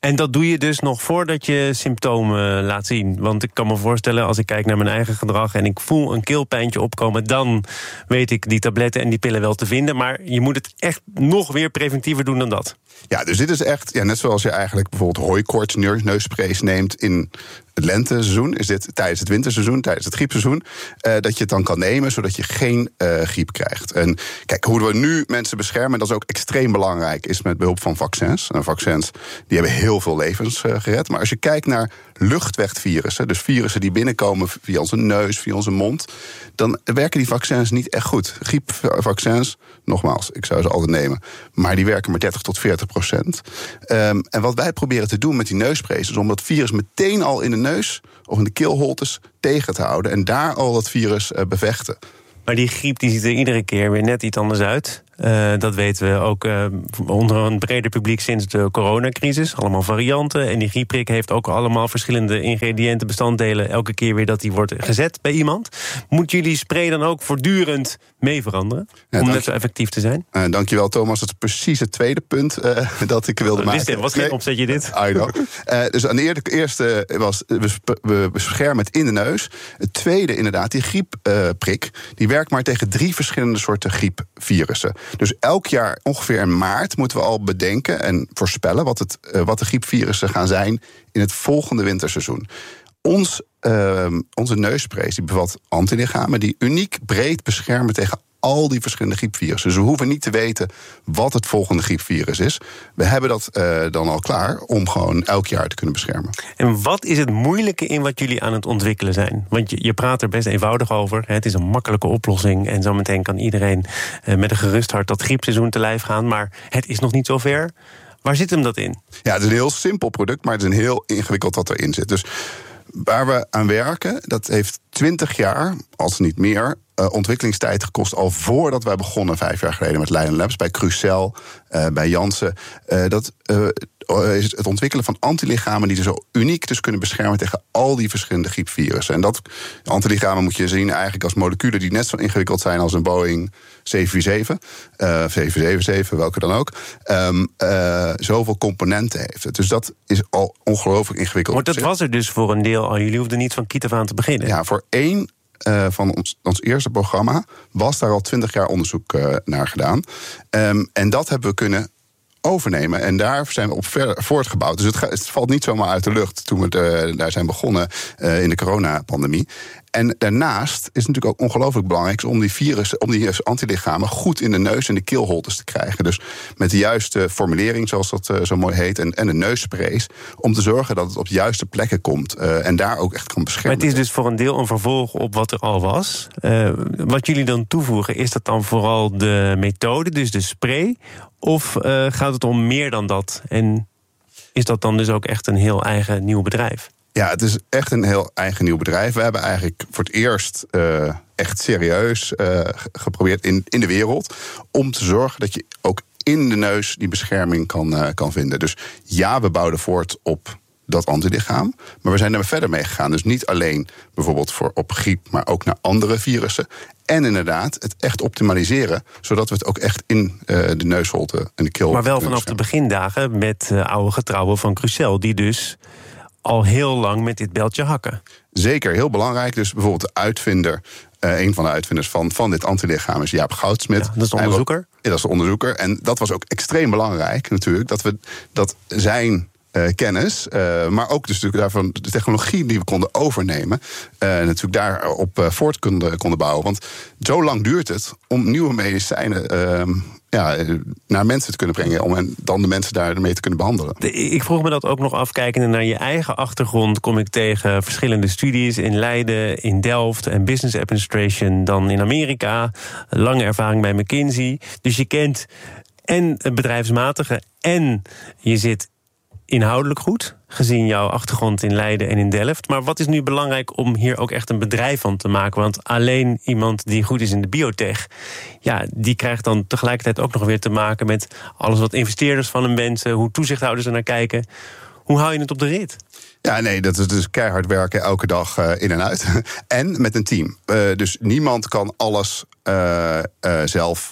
En dat doe je dus nog voordat je symptomen laat zien. Want ik kan me voorstellen, als ik kijk naar mijn eigen gedrag en ik voel een keelpijntje opkomen, dan weet ik die tabletten en die pillen wel te vinden. Maar je moet het echt nog weer preventiever doen dan dat. Ja, dus dit is echt, ja, net zoals je eigenlijk bijvoorbeeld hooikoorts neussprays neemt in het lenteseizoen, is dit tijdens het winterseizoen, tijdens het griepseizoen, uh, dat je het dan kan nemen, zodat je geen uh, griep krijgt. En kijk, hoe we nu mensen beschermen, dat is ook extreem belangrijk, is met behulp van vaccins. En vaccins, die hebben heel veel levens uh, gered. Maar als je kijkt naar luchtwegvirussen, dus virussen die binnenkomen via onze neus, via onze mond, dan werken die vaccins niet echt goed. Griepvaccins, nogmaals, ik zou ze altijd nemen, maar die werken maar dertig tot veertig procent. Um, en wat wij proberen te doen met die neussprays is om dat virus meteen al in de neus of in de keelholtes tegen te houden en daar al dat virus uh, bevechten. Maar die griep die ziet er iedere keer weer net iets anders uit. Uh, dat weten we ook uh, onder een breder publiek sinds de coronacrisis. Allemaal varianten. En die griepprik heeft ook allemaal verschillende ingrediënten, bestanddelen, elke keer weer dat die wordt gezet bij iemand. Moet jullie spray dan ook voortdurend mee veranderen? Ja, om net zo effectief te zijn? Uh, dankjewel, Thomas. Dat is precies het tweede punt uh, dat ik wilde maken. Dit was geen nee. opzetje dit. I know. Uh, dus aan de eerste was, we beschermen het in de neus. Het tweede inderdaad, die griepprik, uh, die werkt maar tegen drie verschillende soorten griepvirussen. Dus elk jaar ongeveer in maart moeten we al bedenken en voorspellen wat, het, uh, wat de griepvirussen gaan zijn in het volgende winterseizoen. Ons, uh, onze neussprays die bevat antilichamen die uniek breed beschermen tegen al die verschillende griepvirussen. Dus we hoeven niet te weten wat het volgende griepvirus is. We hebben dat uh, dan al klaar om gewoon elk jaar te kunnen beschermen. En wat is het moeilijke in wat jullie aan het ontwikkelen zijn? Want je, je praat er best eenvoudig over. Het is een makkelijke oplossing. En zometeen kan iedereen uh, met een gerust hart dat griepseizoen te lijf gaan. Maar het is nog niet zo ver. Waar zit hem dat in? Ja, het is een heel simpel product, maar het is een heel ingewikkeld wat erin zit. Dus waar we aan werken, dat heeft twintig jaar, als niet meer, uh, ontwikkelingstijd gekost al voordat wij begonnen, vijf jaar geleden met Leiden Labs, bij Crucel, uh, bij Janssen. Uh, dat uh, is het ontwikkelen van antilichamen die er zo uniek dus kunnen beschermen tegen al die verschillende griepvirussen. En dat antilichamen moet je zien eigenlijk als moleculen die net zo ingewikkeld zijn als een Boeing zeven vier zeven, uh, zeven zeven zeven, welke dan ook. Um, uh, zoveel componenten heeft het. Dus dat is al ongelooflijk ingewikkeld. Maar dat was er dus voor een deel al. Jullie hoefden niet van kiet af aan te beginnen. Ja, voor één uh, van ons, ons eerste programma was daar al twintig jaar onderzoek uh, naar gedaan. Um, en dat hebben we kunnen overnemen. En daar zijn we op verder voortgebouwd. Dus het, ga, het valt niet zomaar uit de lucht toen we de, daar zijn begonnen uh, in de coronapandemie. En daarnaast is het natuurlijk ook ongelooflijk belangrijk om die virussen, om die antilichamen goed in de neus en de keelholtes te krijgen. Dus met de juiste formulering, zoals dat uh, zo mooi heet, en, en de neussprays, om te zorgen dat het op de juiste plekken komt uh, en daar ook echt kan beschermen. Maar het is dus voor een deel een vervolg op wat er al was. Uh, wat jullie dan toevoegen, is dat dan vooral de methode, dus de spray, of uh, gaat het om meer dan dat? En is dat dan dus ook echt een heel eigen nieuw bedrijf? Ja, het is echt een heel eigen nieuw bedrijf. We hebben eigenlijk voor het eerst uh, echt serieus uh, geprobeerd in, in de wereld om te zorgen dat je ook in de neus die bescherming kan, uh, kan vinden. Dus ja, we bouwden voort op dat antilichaam, maar we zijn er verder mee gegaan. Dus niet alleen bijvoorbeeld voor op griep, maar ook naar andere virussen. En inderdaad, het echt optimaliseren, zodat we het ook echt in uh, de neusholte en de keel. Maar wel vanaf de begindagen met uh, oude getrouwen van Crucel, die dus al heel lang met dit beltje hakken. Zeker, heel belangrijk. Dus bijvoorbeeld de uitvinder, uh, een van de uitvinders van, van dit antilichaam is Jaap Goudsmit. Ja, dat is de onderzoeker. Ja, dat is de onderzoeker. En dat was ook extreem belangrijk natuurlijk, dat we dat zijn Uh, kennis, uh, maar ook dus natuurlijk daarvan de technologie die we konden overnemen, uh, natuurlijk daarop uh, voort konden, konden bouwen. Want zo lang duurt het om nieuwe medicijnen uh, ja, naar mensen te kunnen brengen, om en dan de mensen daarmee te kunnen behandelen. De, ik vroeg me dat ook nog af, kijkende naar je eigen achtergrond, kom ik tegen verschillende studies in Leiden, in Delft en Business Administration, dan in Amerika, lange ervaring bij McKinsey. Dus je kent en het bedrijfsmatige en je zit inhoudelijk goed, gezien jouw achtergrond in Leiden en in Delft. Maar wat is nu belangrijk om hier ook echt een bedrijf van te maken? Want alleen iemand die goed is in de biotech, ja, die krijgt dan tegelijkertijd ook nog weer te maken met alles wat investeerders van hem wensen, hoe toezichthouders er naar kijken. Hoe hou je het op de rit? Ja, nee, dat is dus keihard werken elke dag uh, in en uit. En met een team. Uh, dus niemand kan alles uh, uh, zelf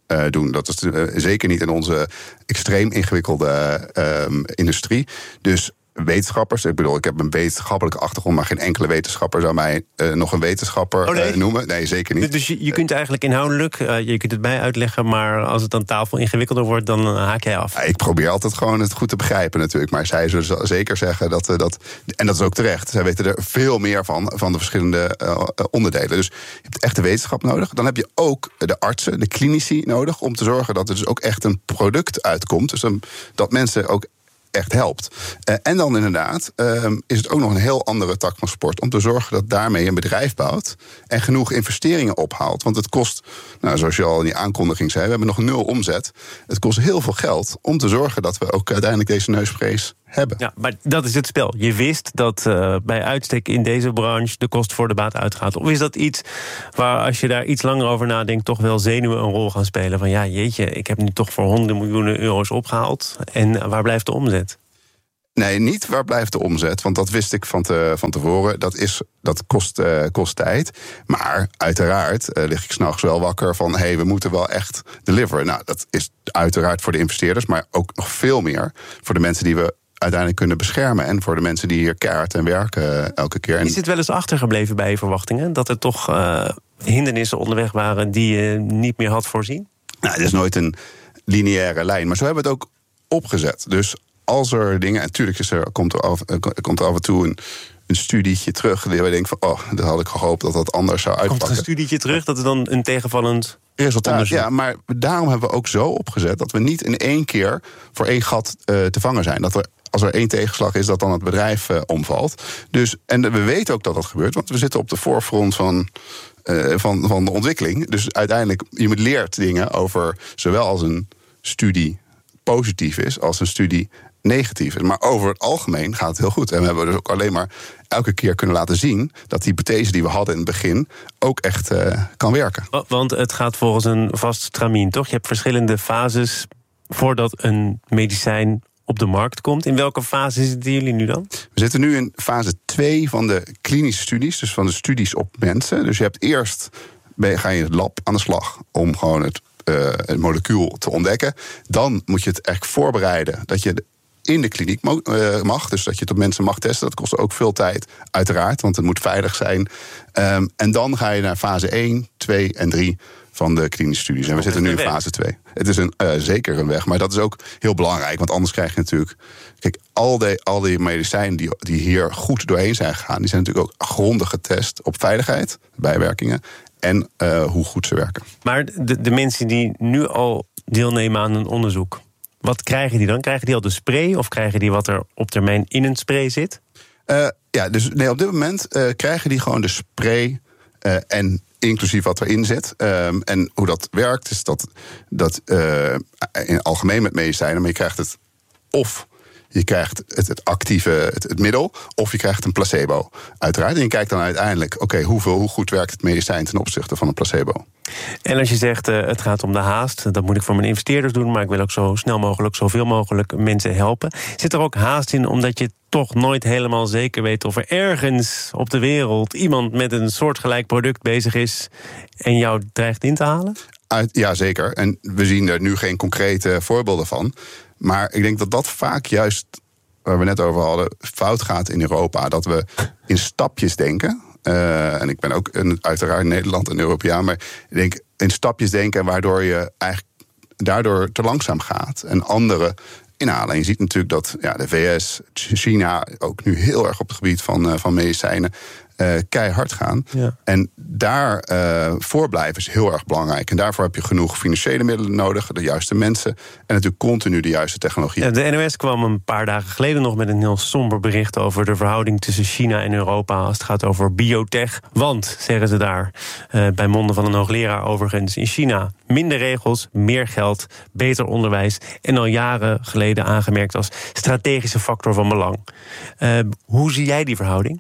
uh, doen. Dat is uh, zeker niet in onze extreem ingewikkelde uh, industrie. Dus wetenschappers, ik bedoel, ik heb een wetenschappelijke achtergrond, maar geen enkele wetenschapper zou mij uh, nog een wetenschapper oh, nee? uh, noemen. Nee, zeker niet. Dus je, je kunt eigenlijk inhoudelijk, uh, je kunt het mij uitleggen, maar als het aan tafel ingewikkelder wordt, dan haak jij af. Ja, ik probeer altijd gewoon het goed te begrijpen natuurlijk, maar zij zullen zeker zeggen dat, uh, dat, en dat is ook terecht, zij weten er veel meer van, van de verschillende uh, onderdelen. Dus je hebt echt de wetenschap nodig. Dan heb je ook de artsen, de klinici nodig, om te zorgen dat er dus ook echt een product uitkomt. Dus um, dat mensen ook echt helpt. Uh, en dan inderdaad uh, is het ook nog een heel andere tak van sport, om te zorgen dat daarmee een bedrijf bouwt en genoeg investeringen ophaalt. Want het kost, nou, zoals je al in die aankondiging zei, we hebben nog nul omzet. Het kost heel veel geld om te zorgen dat we ook uiteindelijk deze neusprays hebben. Ja, maar dat is het spel. Je wist dat uh, bij uitstek in deze branche de kost voor de baat uitgaat. Of is dat iets waar, als je daar iets langer over nadenkt, toch wel zenuwen een rol gaan spelen? Van ja, jeetje, ik heb nu toch voor honderden miljoenen euro's opgehaald. En waar blijft de omzet? Nee, niet waar blijft de omzet, want dat wist ik van, te, van tevoren. Dat, is, dat kost, uh, kost tijd. Maar uiteraard uh, lig ik 's nachts wel wakker van, hé, hey, we moeten wel echt deliveren. Nou, dat is uiteraard voor de investeerders, maar ook nog veel meer voor de mensen die we uiteindelijk kunnen beschermen en voor de mensen die hier keihard en werken elke keer. Is het wel eens achtergebleven bij je verwachtingen? Dat er toch uh, hindernissen onderweg waren die je niet meer had voorzien? Nou, het is nooit een lineaire lijn, maar zo hebben we het ook opgezet. Dus als er dingen, en natuurlijk is er, komt, er af, komt er af en toe een, een studietje terug, die we denken van, oh, dat had ik gehoopt dat dat anders zou uitpakken. Komt er een studietje terug, dat is dan een tegenvallend resultaat? onderzoek. Ja, maar daarom hebben we ook zo opgezet dat we niet in één keer voor één gat uh, te vangen zijn. Dat er, als er één tegenslag is, dat dan het bedrijf uh, omvalt. Dus, en we weten ook dat dat gebeurt, want we zitten op de voorfront van, uh, van, van de ontwikkeling. Dus uiteindelijk, je moet leert dingen over zowel als een studie positief is, als een studie negatief is. Maar over het algemeen gaat het heel goed. En we hebben dus ook alleen maar elke keer kunnen laten zien dat die hypothese die we hadden in het begin ook echt uh, kan werken. Want het gaat volgens een vast stramien, toch? Je hebt verschillende fases voordat een medicijn op de markt komt. In welke fase zitten jullie nu dan? We zitten nu in fase twee van de klinische studies, dus van de studies op mensen. Dus je hebt eerst, ga je in het lab aan de slag om gewoon het, uh, het molecuul te ontdekken. Dan moet je het echt voorbereiden dat je in de kliniek mag, dus dat je het op mensen mag testen. Dat kost ook veel tijd, uiteraard, want het moet veilig zijn. Um, en dan ga je naar fase één, twee en drie van de klinische studies. En we zitten nu in fase twee. Het is een, uh, zeker een weg, maar dat is ook heel belangrijk, want anders krijg je natuurlijk, kijk, al die, al die medicijnen die, die hier goed doorheen zijn gegaan, die zijn natuurlijk ook grondig getest op veiligheid, bijwerkingen en uh, hoe goed ze werken. Maar de, de mensen die nu al deelnemen aan een onderzoek, wat krijgen die dan? Krijgen die al de spray of krijgen die wat er op termijn in een spray zit? Uh, ja, dus nee, op dit moment uh, krijgen die gewoon de spray uh, en inclusief wat erin zit. Um, en hoe dat werkt is dat, dat uh, in het algemeen met medicijnen, maar je krijgt het of je krijgt het, het actieve, het, het middel, of je krijgt een placebo. Uiteraard. En je kijkt dan uiteindelijk, oké, okay, hoeveel, hoe goed werkt het medicijn ten opzichte van een placebo? En als je zegt, uh, het gaat om de haast, dat moet ik voor mijn investeerders doen, maar ik wil ook zo snel mogelijk, zoveel mogelijk mensen helpen. Zit er ook haast in, omdat je toch nooit helemaal zeker weet of er ergens op de wereld iemand met een soortgelijk product bezig is en jou dreigt in te halen? Uit, ja, zeker. En we zien er nu geen concrete voorbeelden van. Maar ik denk dat dat vaak juist, waar we net over hadden, fout gaat in Europa. Dat we in stapjes denken. Uh, en ik ben ook een, uiteraard Nederland en Europeaan, maar ik denk in stapjes denken, waardoor je eigenlijk daardoor te langzaam gaat. En anderen inhalen. En je ziet natuurlijk dat ja, de V S, China ook nu heel erg op het gebied van, uh, van medicijnen Uh, keihard gaan. Ja. En daar uh, voor blijven is heel erg belangrijk. En daarvoor heb je genoeg financiële middelen nodig, de juiste mensen en natuurlijk continu de juiste technologie. Ja, de N O S kwam een paar dagen geleden nog met een heel somber bericht over de verhouding tussen China en Europa als het gaat over biotech. Want, zeggen ze daar, uh, bij monden van een hoogleraar overigens, in China minder regels, meer geld, beter onderwijs en al jaren geleden aangemerkt als strategische factor van belang. Uh, hoe zie jij die verhouding?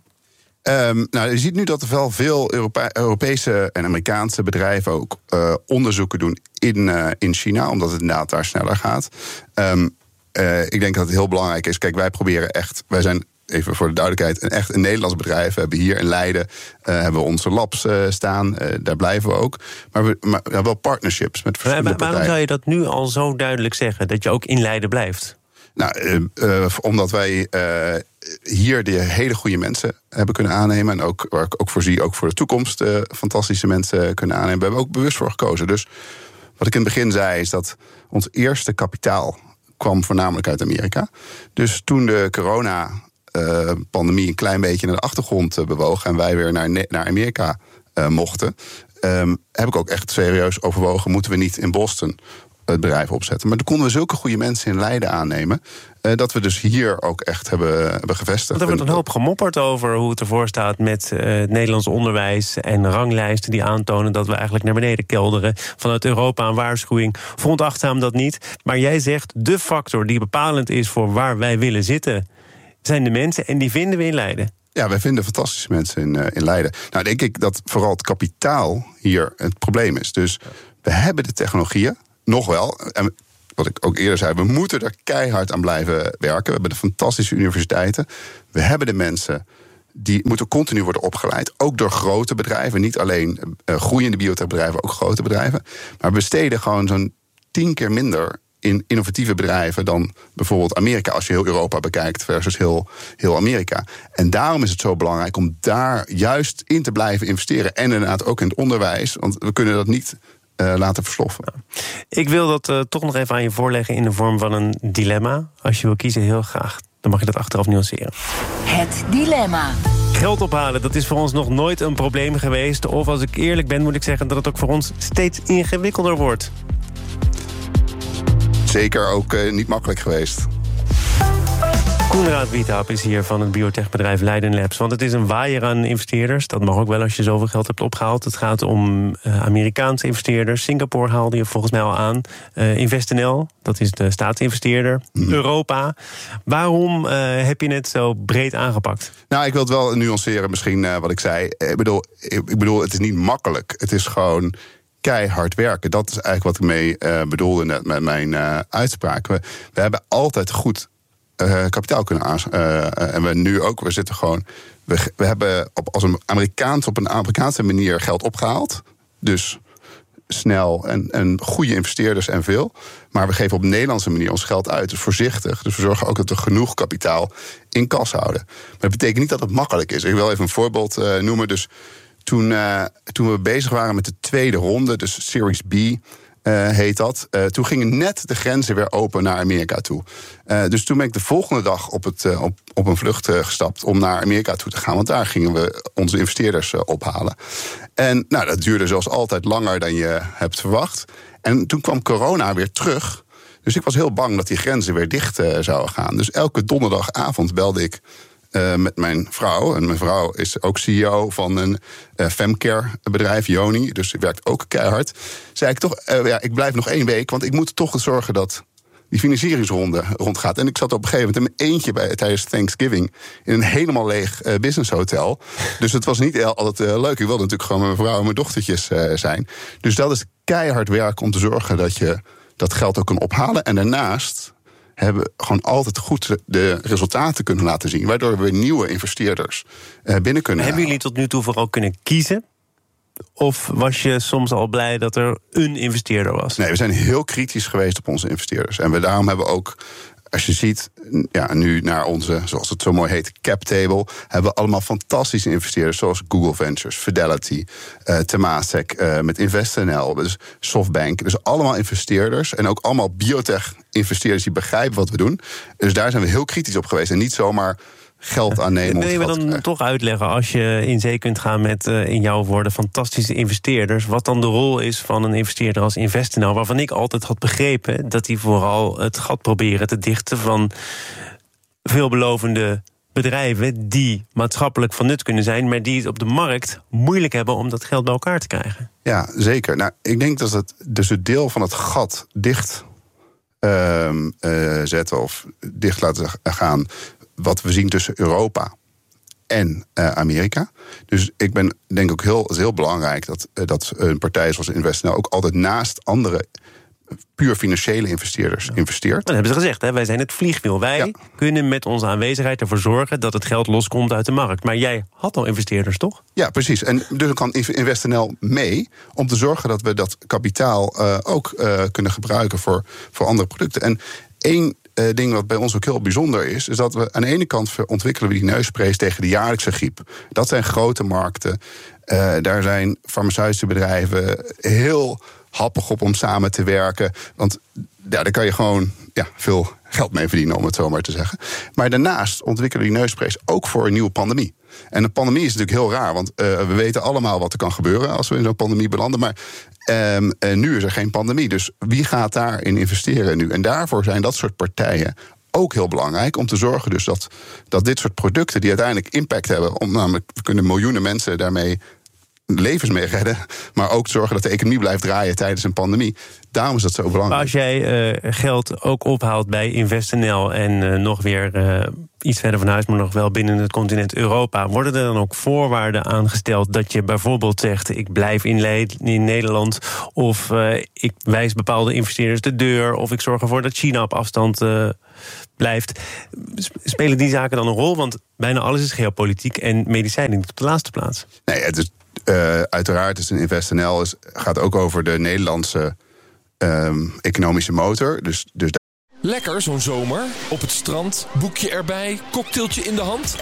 Um, nou, je ziet nu dat er wel veel Europe- Europese en Amerikaanse bedrijven ook uh, onderzoeken doen in, uh, in China, omdat het inderdaad daar sneller gaat. Um, uh, ik denk dat het heel belangrijk is. Kijk, wij proberen echt, wij zijn even voor de duidelijkheid, een echt een Nederlands bedrijf. We hebben hier in Leiden uh, hebben we onze labs uh, staan. Uh, daar blijven we ook. Maar we maar, ja, wel partnerships met verschillende maar, partijen. Waarom zou je dat nu al zo duidelijk zeggen, dat je ook in Leiden blijft? Nou, uh, uh, omdat wij uh, hier de hele goede mensen hebben kunnen aannemen. En ook, waar ik ook voor zie, ook voor de toekomst uh, fantastische mensen kunnen aannemen. We hebben ook bewust voor gekozen. Dus wat ik in het begin zei, is dat ons eerste kapitaal kwam voornamelijk uit Amerika. Dus toen de corona-pandemie uh, een klein beetje naar de achtergrond uh, bewoog en wij weer naar, naar Amerika uh, mochten, um, heb ik ook echt serieus overwogen, moeten we niet in Boston het bedrijf opzetten. Maar toen konden we zulke goede mensen in Leiden aannemen, uh, dat we dus hier ook echt hebben, hebben gevestigd. Er wordt een hoop gemopperd over hoe het ervoor staat met uh, het Nederlands onderwijs en ranglijsten die aantonen dat we eigenlijk naar beneden kelderen. Vanuit Europa een waarschuwing. Veronachtzaam dat niet. Maar jij zegt, de factor die bepalend is voor waar wij willen zitten, zijn de mensen, en die vinden we in Leiden. Ja, wij vinden fantastische mensen in, uh, in Leiden. Nou, denk ik dat vooral het kapitaal hier het probleem is. Dus we hebben de technologieën, nog wel. En wat ik ook eerder zei, we moeten er keihard aan blijven werken. We hebben de fantastische universiteiten. We hebben de mensen, die moeten continu worden opgeleid. Ook door grote bedrijven. Niet alleen uh, groeiende biotechbedrijven, ook grote bedrijven. Maar we besteden gewoon zo'n tien keer minder in innovatieve bedrijven dan bijvoorbeeld Amerika, als je heel Europa bekijkt versus heel, heel Amerika. En daarom is het zo belangrijk om daar juist in te blijven investeren. En inderdaad ook in het onderwijs, want we kunnen dat niet uh, laten versloffen. Ik wil dat uh, toch nog even aan je voorleggen in de vorm van een dilemma. Als je wil kiezen, heel graag. Dan mag je dat achteraf nuanceren. Het dilemma. Geld ophalen, dat is voor ons nog nooit een probleem geweest. Of als ik eerlijk ben, moet ik zeggen dat het ook voor ons steeds ingewikkelder wordt. Zeker ook uh, niet makkelijk geweest. Koenraad Wiethap is hier van het biotechbedrijf Leiden Labs. Want het is een waaier aan investeerders. Dat mag ook wel als je zoveel geld hebt opgehaald. Het gaat om uh, Amerikaanse investeerders. Singapore haalde je volgens mij al aan. Uh, InvestNL, dat is de staatsinvesteerder. Mm. Europa. Waarom uh, heb je het zo breed aangepakt? Nou, ik wil het wel nuanceren misschien uh, wat ik zei. Ik bedoel, ik bedoel, het is niet makkelijk. Het is gewoon keihard werken. Dat is eigenlijk wat ik mee uh, bedoelde net met mijn uh, uitspraak. We, we hebben altijd goed uh, kapitaal kunnen aan. Uh, en we nu ook, we zitten gewoon. We, we hebben op, als een Amerikaans, op een Amerikaanse manier geld opgehaald. Dus snel en, en goede investeerders en veel. Maar we geven op een Nederlandse manier ons geld uit. Dus voorzichtig. Dus we zorgen ook dat we genoeg kapitaal in kas houden. Maar dat betekent niet dat het makkelijk is. Ik wil even een voorbeeld uh, noemen. Dus Toen, uh, toen we bezig waren met de tweede ronde, dus Series B uh, heet dat, Uh, toen gingen net de grenzen weer open naar Amerika toe. Uh, dus toen ben ik de volgende dag op, het, uh, op, op een vlucht uh, gestapt om naar Amerika toe te gaan. Want daar gingen we onze investeerders uh, ophalen. En nou, dat duurde zoals altijd langer dan je hebt verwacht. En toen kwam corona weer terug. Dus ik was heel bang dat die grenzen weer dicht uh, zouden gaan. Dus elke donderdagavond belde ik Uh, met mijn vrouw. En mijn vrouw is ook C E O van een uh, femcare bedrijf, Yoni. Dus ze werkt ook keihard. Zei ik toch, uh, ja, ik blijf nog één week, want ik moet toch zorgen dat die financieringsronde rondgaat. En ik zat op een gegeven moment in mijn eentje bij, tijdens Thanksgiving in een helemaal leeg uh, businesshotel. Dus het was niet altijd uh, leuk. Ik wilde natuurlijk gewoon met mijn vrouw en mijn dochtertjes uh, zijn. Dus dat is keihard werk om te zorgen dat je dat geld ook kan ophalen. En daarnaast hebben gewoon altijd goed de resultaten kunnen laten zien, waardoor we nieuwe investeerders binnen kunnen. Hebben jullie tot nu toe vooral kunnen kiezen? Of was je soms al blij dat er een investeerder was? Nee, we zijn heel kritisch geweest op onze investeerders. En we daarom hebben ook, als je ziet, ja, nu naar onze, zoals het zo mooi heet, cap table, hebben we allemaal fantastische investeerders, zoals Google Ventures, Fidelity, uh, Temasek, uh, met InvestNL, dus Softbank. Dus allemaal investeerders en ook allemaal biotech-investeerders die begrijpen wat we doen. Dus daar zijn we heel kritisch op geweest en niet zomaar geld aannemen. Wil je me dan toch uitleggen, als je in zee kunt gaan met, uh, in jouw woorden, fantastische investeerders, wat dan de rol is van een investeerder als InvestNL, waarvan ik altijd had begrepen dat die vooral het gat proberen te dichten van veelbelovende bedrijven die maatschappelijk van nut kunnen zijn, maar die het op de markt moeilijk hebben om dat geld bij elkaar te krijgen? Ja, zeker. Nou, ik denk dat het dus het deel van het gat dicht uh, uh, zetten of dicht laten gaan wat we zien tussen Europa en uh, Amerika. Dus ik ben denk ook heel, het is heel belangrijk dat, uh, dat een partij zoals InvestNL ook altijd naast andere puur financiële investeerders investeert. Dat hebben ze gezegd, hè? Wij zijn het vliegwiel. Wij ja. kunnen met onze aanwezigheid ervoor zorgen dat het geld loskomt uit de markt. Maar jij had al investeerders, toch? Ja, precies. En dus kan InvestNL mee om te zorgen dat we dat kapitaal uh, ook uh, kunnen gebruiken voor, voor andere producten. En één uh, ding wat bij ons ook heel bijzonder is, is dat we aan de ene kant ontwikkelen we die neusprays tegen de jaarlijkse griep. Dat zijn grote markten. Uh, daar zijn farmaceutische bedrijven heel happig op om samen te werken. Want ja, daar kan je gewoon ja, veel geld mee verdienen, om het zo maar te zeggen. Maar daarnaast ontwikkelen die neusprays ook voor een nieuwe pandemie. En een pandemie is natuurlijk heel raar, want uh, we weten allemaal wat er kan gebeuren als we in zo'n pandemie belanden. Maar um, uh, nu is er geen pandemie, dus wie gaat daarin investeren nu? En daarvoor zijn dat soort partijen ook heel belangrijk om te zorgen dus dat, dat dit soort producten die uiteindelijk impact hebben, om namelijk we kunnen miljoenen mensen daarmee levens mee redden, maar ook zorgen dat de economie blijft draaien tijdens een pandemie. Daarom is dat zo belangrijk. Maar als jij uh, geld ook ophaalt bij InvestNL en uh, nog weer uh, iets verder van huis, maar nog wel binnen het continent Europa, worden er dan ook voorwaarden aangesteld dat je bijvoorbeeld zegt, ik blijf in, Le- in Nederland, of uh, ik wijs bepaalde investeerders de deur, of ik zorg ervoor dat China op afstand uh, blijft. Spelen die zaken dan een rol? Want bijna alles is geopolitiek en medicijnen niet op de laatste plaats. Nee, het is Uh, uiteraard is een InvestNL is, gaat ook over de Nederlandse um, economische motor. Dus, dus Lekker zo'n zomer. Op het strand, boekje erbij, cocktailtje in de hand.